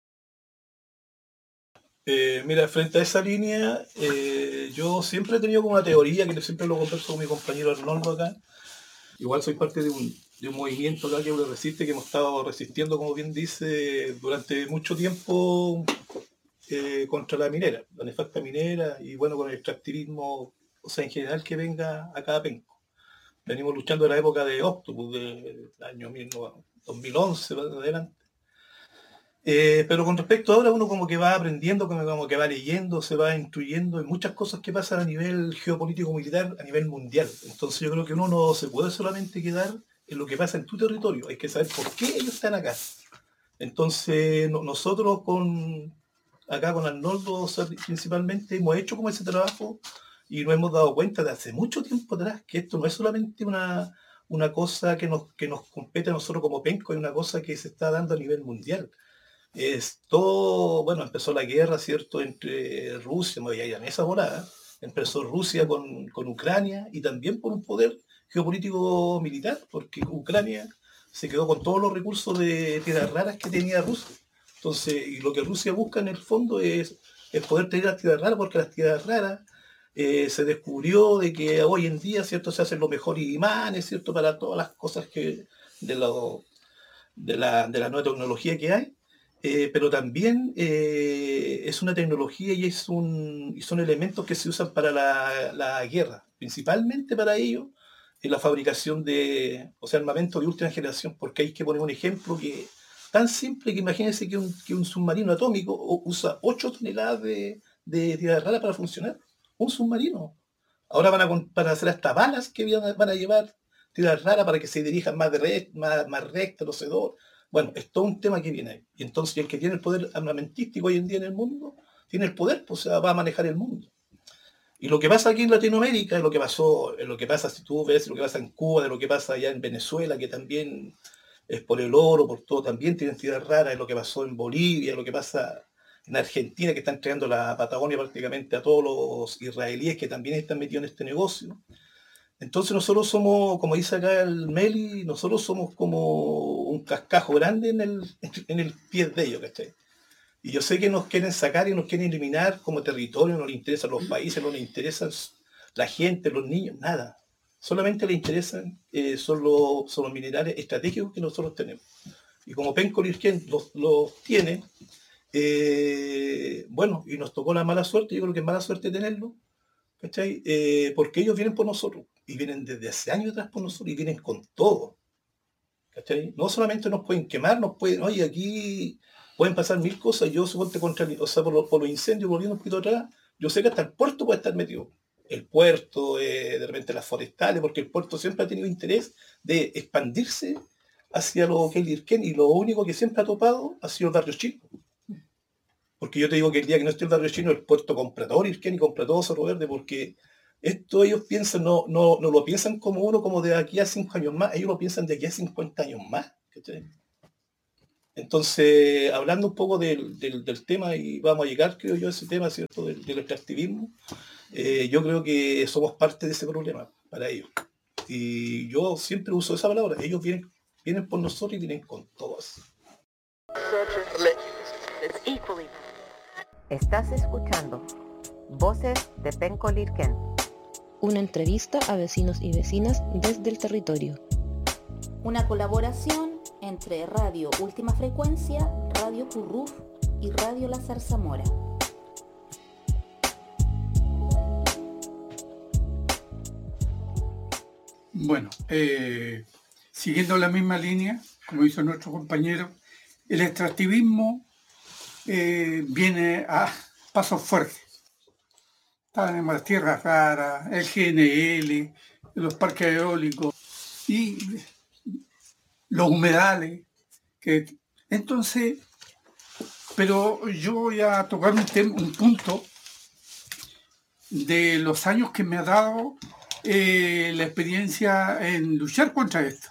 Eh, mira, frente a esa línea, eh, yo siempre he tenido como una teoría, que siempre lo converso con mi compañero Arnoldo acá. Igual soy parte de un, de un movimiento acá que resiste, que hemos estado resistiendo, como bien dice, durante mucho tiempo eh, contra la minera, la nefasta minera, y bueno, con el extractivismo, o sea, en general que venga acá a Penco. Venimos luchando en la época de Octopus, del año dos mil once, para adelante. Eh, pero con respecto a ahora, uno como que va aprendiendo, como que va leyendo, se va instruyendo en muchas cosas que pasan a nivel geopolítico militar, a nivel mundial. Entonces yo creo que uno no se puede solamente quedar en lo que pasa en tu territorio, hay que saber por qué ellos están acá. Entonces no, nosotros con acá con Arnoldo, o sea, principalmente hemos hecho como ese trabajo y nos hemos dado cuenta de hace mucho tiempo atrás que esto no es solamente una, una cosa que nos, que nos compete a nosotros como Penco, es una cosa que se está dando a nivel mundial. Es todo, bueno, empezó la guerra, ¿cierto?, entre Rusia, me voy a ir a esa volada, empezó Rusia con, con Ucrania y también por un poder geopolítico militar, porque Ucrania se quedó con todos los recursos de tierras raras que tenía Rusia. Entonces, y lo que Rusia busca en el fondo es, es poder tener las tierras raras, porque las tierras raras eh, se descubrió de que hoy en día, ¿cierto?, se hacen los mejores imanes, ¿cierto?, para todas las cosas que de, lo, de, la, de la nueva tecnología que hay. Eh, pero también eh, es una tecnología y, es un, y son elementos que se usan para la, la guerra, principalmente para ello, en la fabricación de, o sea, armamento de última generación, porque hay que poner un ejemplo que tan simple que imagínense que un, que un submarino atómico usa ocho toneladas de, de tierra rara para funcionar, un submarino. Ahora van a, para hacer hasta balas que van a, van a llevar tierra rara para que se dirijan más, de re, más, más recto, no sé, dos. Bueno, es todo un tema que viene ahí. Y entonces el que tiene el poder armamentístico hoy en día en el mundo, tiene el poder, pues o sea, va a manejar el mundo. Y lo que pasa aquí en Latinoamérica, es lo que pasó, es lo que pasa, si tú ves lo que pasa en Cuba, de lo que pasa allá en Venezuela, que también es por el oro, por todo, también tienen tierras raras, es lo que pasó en Bolivia, es lo que pasa en Argentina, que están entregando la Patagonia prácticamente a todos los israelíes que también están metidos en este negocio. Entonces nosotros somos, como dice acá el Meli, nosotros somos como un cascajo grande en el, en el pie de ellos, ¿cachai? Y yo sé que nos quieren sacar y nos quieren eliminar como territorio, no les interesan los países, no les interesan la gente, los niños, nada. Solamente les interesan eh, son, los, son los minerales estratégicos que nosotros tenemos. Y como Penco Lirquén los, los tiene, eh, bueno, y nos tocó la mala suerte, yo creo que es mala suerte tenerlo, ¿cachai? Eh, porque ellos vienen por nosotros, y vienen desde hace años atrás por nosotros, y vienen con todo, ¿cachai? No solamente nos pueden quemar, nos pueden, oye, aquí pueden pasar mil cosas, yo suponte contra, o sea, por, lo, por los incendios, volviendo un poquito atrás, yo sé que hasta el puerto puede estar metido, el puerto, eh, de repente las forestales, porque el puerto siempre ha tenido interés de expandirse hacia lo que es Lirquén, y lo único que siempre ha topado ha sido el barrio chino. Porque yo te digo que el día que no esté el barrio chino, el puerto compra todo Lirquén y compra todo Cerro Verde, porque esto ellos piensan, no, no, no lo piensan como uno, como de aquí a cinco años más, ellos lo piensan de aquí a cincuenta años más. ¿Cachai? Entonces, hablando un poco del, del, del tema, y vamos a llegar, creo yo, a ese tema, ¿cierto?, del, del extractivismo, eh, yo creo que somos parte de ese problema para ellos. Y yo siempre uso esa palabra, ellos vienen, vienen por nosotros y vienen con todos. Estás escuchando Voces de Penco Lirquén. Una entrevista a vecinos y vecinas desde el territorio. Una colaboración entre Radio Última Frecuencia, Radio Purruf y Radio La Zarzamora. Bueno, eh, siguiendo la misma línea, como hizo nuestro compañero, el extractivismo eh, viene a pasos fuertes. Tenemos las tierras raras, el G N L, los parques eólicos y los humedales. Que, entonces, pero yo voy a tocar un, tema, un punto de los años que me ha dado eh, la experiencia en luchar contra esto.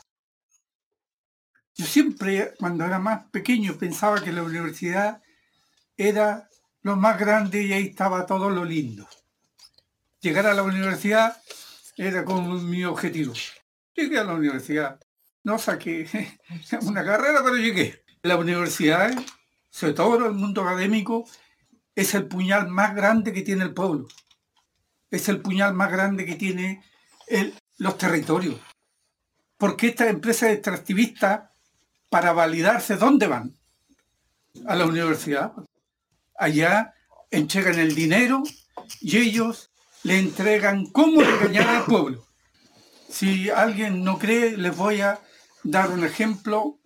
Yo siempre, cuando era más pequeño, pensaba que la universidad era lo más grande y ahí estaba todo lo lindo. Llegar a la universidad era como mi objetivo. Llegué a la universidad. No saqué una carrera, pero llegué. La universidad, sobre todo el mundo académico, es el puñal más grande que tiene el pueblo. Es el puñal más grande que tiene el, los territorios. Porque estas empresas extractivistas, para validarse, ¿dónde van? A la universidad. Allá entregan el dinero y ellos le entregan cómo engañar al pueblo. Si alguien no cree, les voy a dar un ejemplo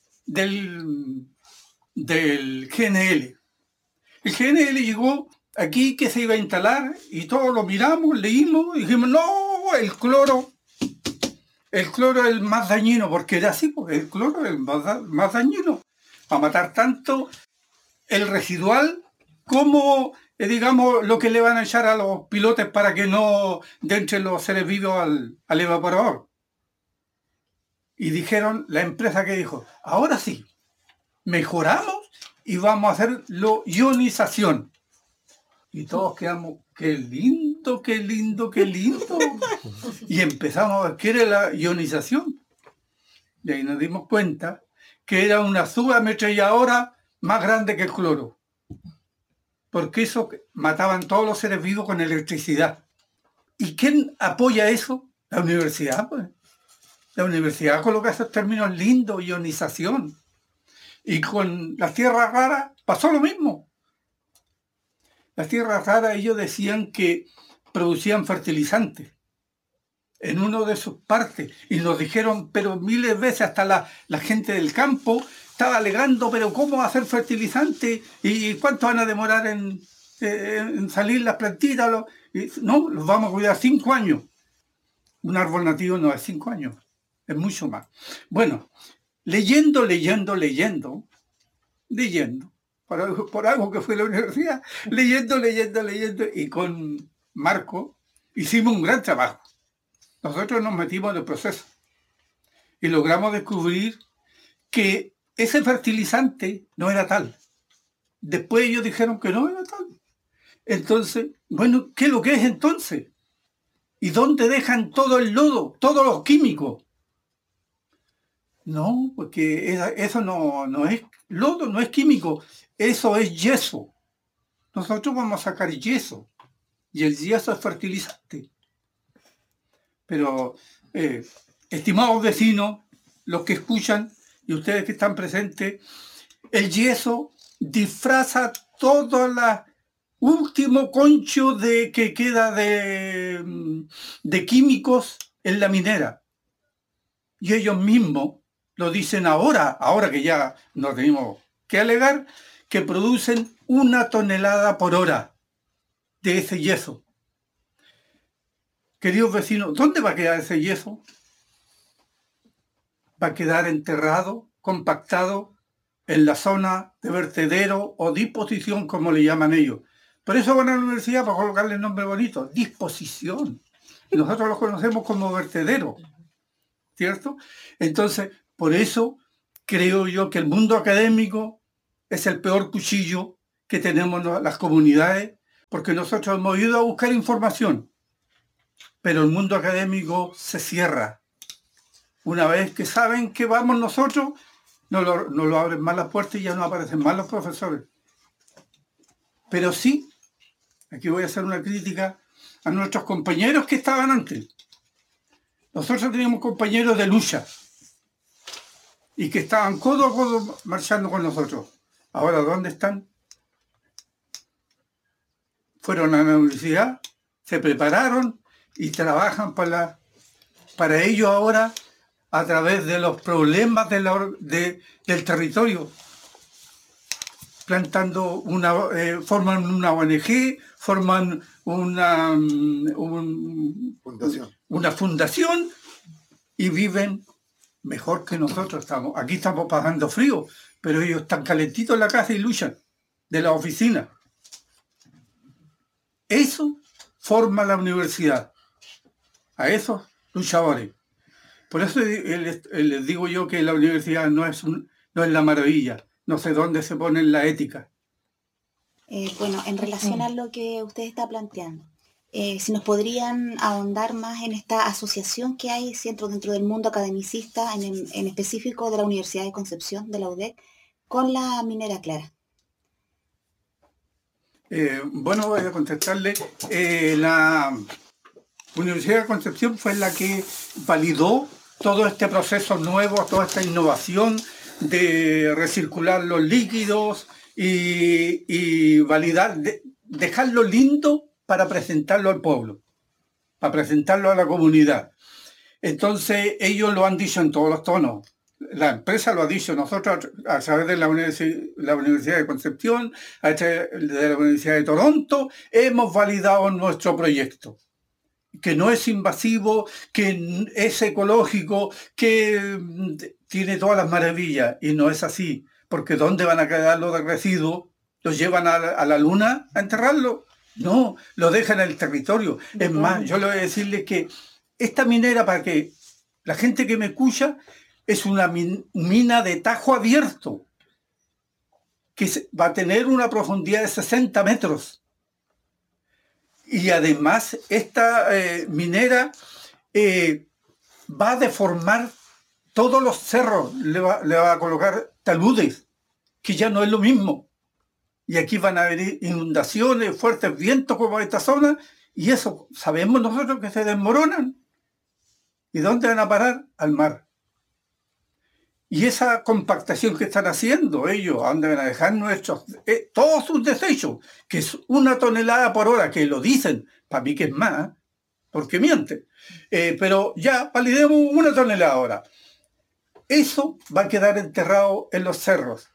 del, del G N L. El G N L llegó aquí que se iba a instalar y todos lo miramos, leímos y dijimos, no, el cloro, el cloro es el más dañino, porque era así, porque el cloro es el más, más dañino. Va a matar tanto el residual como, eh, digamos, lo que le van a echar a los pilotes para que no entren los seres vivos al, al evaporador. Y dijeron, la empresa que dijo, ahora sí, mejoramos y vamos a hacerlo ionización. Y todos quedamos, qué lindo, qué lindo, qué lindo. Y empezamos a ver qué era la ionización. Y ahí nos dimos cuenta que era una subametralladora más grande que el cloro. Porque eso mataban todos los seres vivos con electricidad. ¿Y quién apoya eso? La universidad, pues. La universidad coloca esos términos lindos, ionización. Y con las tierras raras pasó lo mismo. Las tierras raras, ellos decían que producían fertilizantes en una de sus partes. Y nos dijeron, pero miles de veces, hasta la, la gente del campo estaba alegando, pero ¿cómo hacer fertilizante? ¿Y cuánto van a demorar en, en salir las plantitas? Y, no, los vamos a cuidar cinco años. Un árbol nativo no es cinco años, es mucho más. Bueno, leyendo, leyendo, leyendo, leyendo, por algo, por algo que fue la universidad, leyendo, leyendo, leyendo, y con Marco hicimos un gran trabajo. Nosotros nos metimos en el proceso y logramos descubrir que ese fertilizante no era tal. Después ellos dijeron que no era tal. Entonces, bueno, ¿qué es lo que es entonces? ¿Y dónde dejan todo el lodo, todos los químicos? No, porque eso no, no es lodo, no es químico, eso es yeso. Nosotros vamos a sacar yeso y el yeso es fertilizante. Pero, eh, estimados vecinos, los que escuchan y ustedes que están presentes, el yeso disfraza todo el último concho de, que queda de, de químicos en la minera. Y ellos mismos lo dicen ahora, ahora que ya no tenemos que alegar, que producen una tonelada por hora de ese yeso. Queridos vecinos, ¿dónde va a quedar ese yeso? Va a quedar enterrado, compactado en la zona de vertedero o disposición, como le llaman ellos, Por eso van a la universidad para colocarle el nombre bonito, disposición. Y nosotros los conocemos como vertedero, ¿cierto? Entonces, por eso creo yo que el mundo académico es el peor cuchillo que tenemos las comunidades, porque nosotros hemos ido a buscar información, pero el mundo académico se cierra. Una vez que saben que vamos nosotros, nos lo, nos lo abren más las puertas y ya no aparecen más los profesores. Pero sí, aquí voy a hacer una crítica a nuestros compañeros que estaban antes. Nosotros teníamos compañeros de lucha y que estaban codo a codo marchando con nosotros. Ahora, ¿dónde están? Fueron a la universidad, se prepararon y trabajan para, para ellos ahora a través de los problemas de la, de, del territorio. Plantando una, eh, forman una O N G, forman una, un, fundación. una fundación y viven mejor que nosotros. Estamos. Aquí estamos pasando frío, pero ellos están calentitos en la casa y luchan de la oficina. Eso forma la universidad, a esos luchadores. Por eso les, les digo yo que la universidad no es, un, no es la maravilla. No sé dónde se pone la ética. Eh, bueno, en relación a lo que usted está planteando, eh, si nos podrían ahondar más en esta asociación que hay dentro, dentro del mundo academicista, en, en específico de la Universidad de Concepción, de la U D E C, con la minera Clara. Eh, bueno, voy a contestarle. Eh, la Universidad de Concepción fue la que validó todo este proceso nuevo, toda esta innovación de recircular los líquidos y, y validar, de, dejarlo lindo para presentarlo al pueblo, para presentarlo a la comunidad. Entonces ellos lo han dicho en todos los tonos. La empresa lo ha dicho, nosotros a través de la, universi la Universidad de Concepción, a través de la Universidad de Toronto, hemos validado nuestro proyecto, que no es invasivo, que es ecológico, que tiene todas las maravillas, y no es así, porque ¿dónde van a quedar los residuos? ¿Los llevan a la, a la luna a enterrarlo? No, lo dejan en el territorio. Es más, yo le voy a decirle que esta minera, para que la gente que me escucha, es una min mina de tajo abierto, que va a tener una profundidad de sesenta metros. Y además esta eh, minera eh, va a deformar todos los cerros, le va, le va a colocar taludes, que ya no es lo mismo. Y aquí van a venir inundaciones, fuertes vientos como esta zona, y eso sabemos nosotros que se desmoronan. ¿Y dónde van a parar? Al mar. Y esa compactación que están haciendo ellos, a donde van a dejar nuestros, eh, todos sus desechos, que es una tonelada por hora, que lo dicen, para mí que es más, porque mienten, eh, pero ya validemos una tonelada ahora. Eso va a quedar enterrado en los cerros.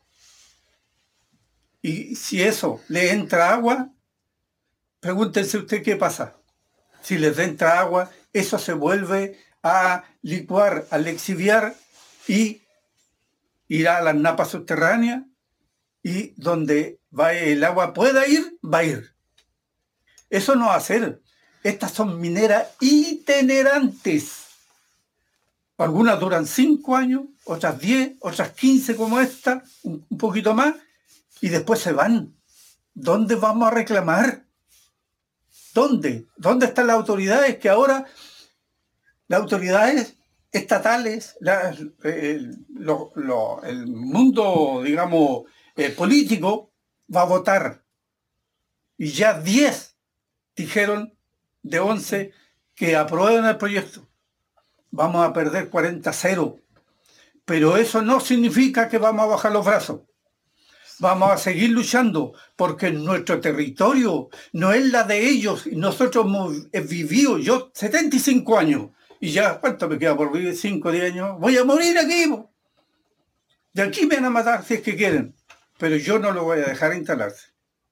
Y si eso le entra agua, pregúntense usted qué pasa. Si les entra agua, eso se vuelve a licuar, a lixiviar y irá a las napas subterráneas, y donde va el agua pueda ir, va a ir. Eso no va a ser. Estas son mineras itinerantes. Algunas duran cinco años, otras diez, otras quince como esta, un, un poquito más, y después se van. ¿Dónde vamos a reclamar? ¿Dónde? ¿Dónde están las autoridades? Que ahora las autoridades estatales, la, el, lo, lo, el mundo, digamos, eh, político, va a votar. Y ya diez dijeron de once que aprueban el proyecto. Vamos a perder cuarenta a cero. Pero eso no significa que vamos a bajar los brazos. Vamos a seguir luchando, porque nuestro territorio no es la de ellos. Nosotros hemos vivido, yo setenta y cinco años, y ya, ¿cuánto me queda por vivir? cinco o diez años. Voy a morir aquí. De aquí me van a matar si es que quieren. Pero yo no lo voy a dejar instalarse.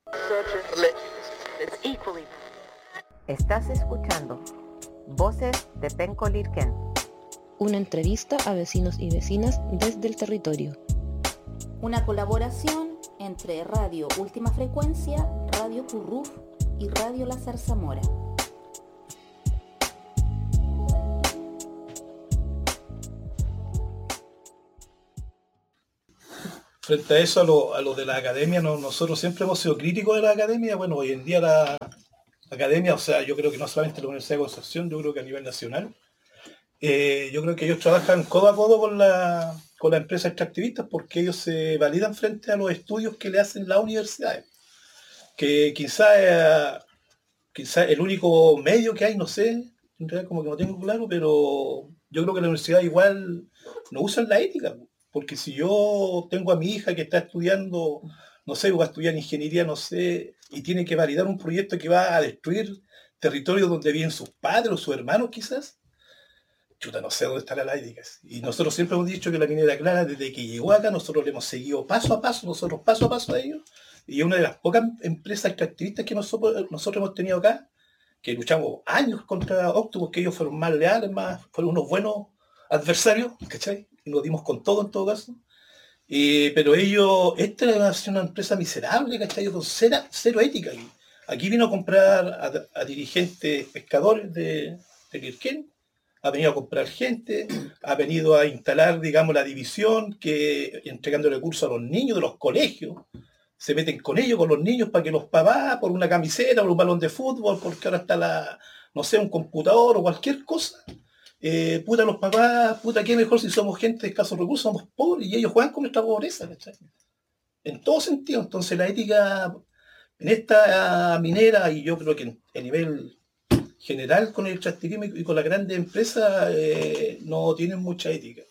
Estás escuchando Voces de Penco Lirquén. Una entrevista a vecinos y vecinas desde el territorio. Una colaboración entre Radio Última Frecuencia, Radio Radio Curruf y Radio La Zarzamora. Frente a eso, a lo, a lo de la academia, no, nosotros siempre hemos sido críticos de la academia. Bueno, hoy en día la academia, o sea, yo creo que no solamente la Universidad de Concepción, yo creo que a nivel nacional, eh, yo creo que ellos trabajan codo a codo con la, con las empresas extractivistas porque ellos se validan frente a los estudios que le hacen las universidades. Que quizá, eh, quizá el único medio que hay, no sé, en realidad como que no tengo claro, pero yo creo que la universidad igual no usan la ética. Porque si yo tengo a mi hija que está estudiando, no sé, va a estudiar ingeniería, no sé, y tiene que validar un proyecto que va a destruir territorios donde viven sus padres o sus hermanos quizás, chuta, no sé dónde estará la ética. Y nosotros siempre hemos dicho que la minera Clara, desde que llegó acá, nosotros le hemos seguido paso a paso, nosotros paso a paso a ellos, y es una de las pocas empresas extractivistas que nosotros, nosotros hemos tenido acá, que luchamos años contra Octopus, que ellos fueron más leales, más, fueron unos buenos adversarios, ¿cachai? Y nos dimos con todo en todo caso. Eh, pero ellos, esta es una empresa miserable, ¿cachai? Con cero, cero ética. Aquí. aquí vino a comprar a, a dirigentes pescadores de, de Quirquén, ha venido a comprar gente, ha venido a instalar, digamos, la división, que entregando recursos a los niños de los colegios, se meten con ellos, con los niños, para que los papás, por una camiseta, por un balón de fútbol, porque ahora está la, no sé, un computador o cualquier cosa, Eh, puta los papás, puta qué mejor si somos gente de escasos recursos, somos pobres y ellos juegan con nuestra pobreza, ¿cachai? En todo sentido. Entonces la ética en esta minera, y yo creo que a nivel general con el extractivismo y con las grandes empresas, eh, no tienen mucha ética.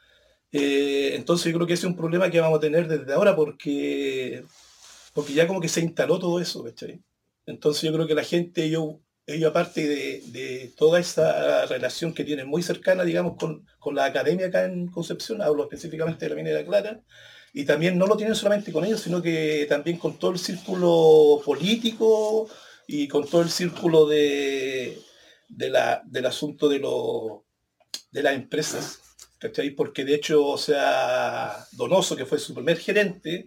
Eh, entonces yo creo que ese es un problema que vamos a tener desde ahora porque, porque ya como que se instaló todo eso, ¿cachai? Entonces yo creo que la gente, yo ellos aparte de, de toda esa relación que tienen muy cercana, digamos, con, con la academia acá en Concepción, hablo específicamente de la minera Clara, y también no lo tienen solamente con ellos, sino que también con todo el círculo político y con todo el círculo de, de la, del asunto de, lo, de las empresas, ¿cachai? Porque de hecho, o sea, Donoso, que fue su primer gerente,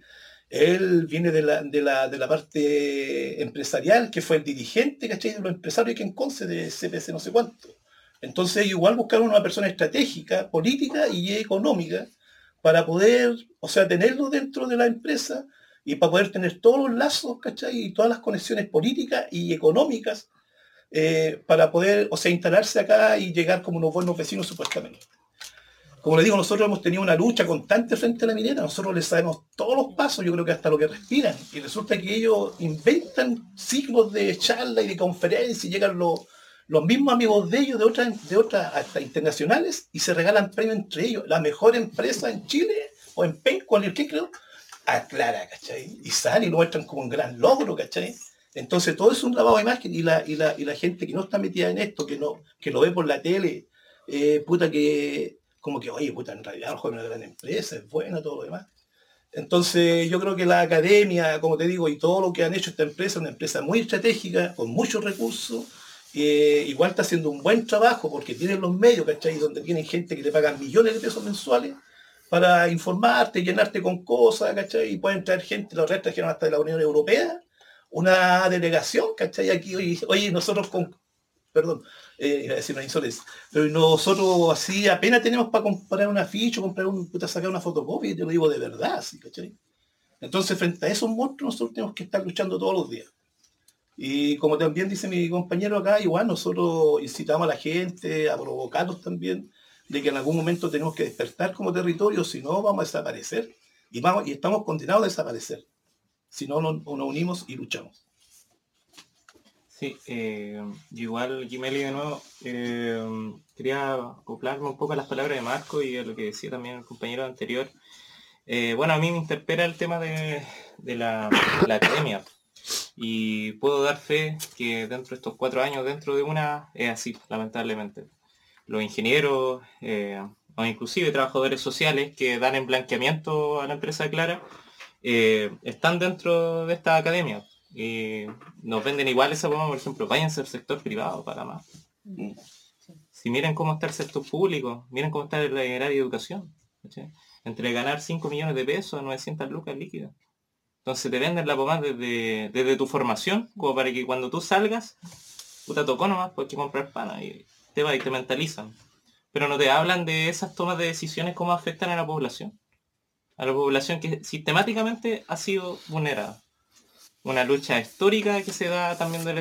él viene de la, de, la, de la parte empresarial, que fue el dirigente, ¿cachai? De los empresarios que en Conce, de C P C no sé cuánto. Entonces igual buscaron una persona estratégica, política y económica, para poder, o sea, tenerlo dentro de la empresa y para poder tener todos los lazos, ¿cachai? Y todas las conexiones políticas y económicas, eh, para poder, o sea, instalarse acá y llegar como unos buenos vecinos supuestamente. Como les digo, nosotros hemos tenido una lucha constante frente a la minera, nosotros les sabemos todos los pasos, yo creo que hasta lo que respiran, y resulta que ellos inventan ciclos de charla y de conferencias, y llegan los, los mismos amigos de ellos, de otras, de otras hasta internacionales, y se regalan premios entre ellos. La mejor empresa en Chile, o en Penco, en ¿qué creo? Aclara, ¿cachai? Y sale y lo muestran como un gran logro, ¿cachai? Entonces todo es un lavado de imagen, y la, y la, y la gente que no está metida en esto, que, no, que lo ve por la tele, eh, puta que... como que, oye, puta, en realidad el joven es una gran empresa, es buena, todo lo demás. Entonces yo creo que la academia, como te digo, y todo lo que han hecho esta empresa, una empresa muy estratégica, con muchos recursos, eh, igual está haciendo un buen trabajo, porque tienen los medios, ¿cachai? Donde tienen gente que le pagan millones de pesos mensuales para informarte, llenarte con cosas, ¿cachai? Y pueden traer gente, los restos trajeron hasta de la Unión Europea, una delegación, ¿cachai? Aquí, oye, oye nosotros con... perdón, eh, iba a decir una insolencia, pero nosotros así apenas tenemos para comprar un afiche, comprar un, puta, sacar una fotocopia, y te lo digo de verdad, ¿sí? ¿Cachai? Entonces, frente a esos monstruos, nosotros tenemos que estar luchando todos los días. Y como también dice mi compañero acá, igual nosotros incitamos a la gente a provocarlos también, de que en algún momento tenemos que despertar como territorio, si no vamos a desaparecer, y, vamos, y estamos condenados a desaparecer, si no nos, nos unimos y luchamos. Sí, eh, igual Gimeli de nuevo, eh, quería acoplarme un poco a las palabras de Marco y a lo que decía también el compañero anterior. Eh, bueno, a mí me interpela el tema de, de, la, de la academia, y puedo dar fe que dentro de estos cuatro años, dentro de una, es así, lamentablemente. Los ingenieros, eh, o inclusive trabajadores sociales que dan en blanqueamiento a la empresa Clara, eh, están dentro de esta academia. Y nos venden igual esa forma, por ejemplo, váyanse al sector privado para más. Si miren cómo está el sector público, miren cómo está el área de educación, ¿sí? Entre ganar cinco millones de pesos a novecientas lucas líquidas. Entonces te venden la pomada desde, desde tu formación, como para que cuando tú salgas, puta tocó nomás, pues hay que comprar pana y te va y te mentalizan. Pero no te hablan de esas tomas de decisiones, cómo afectan a la población. A la población que sistemáticamente ha sido vulnerada. Una lucha histórica que se da también del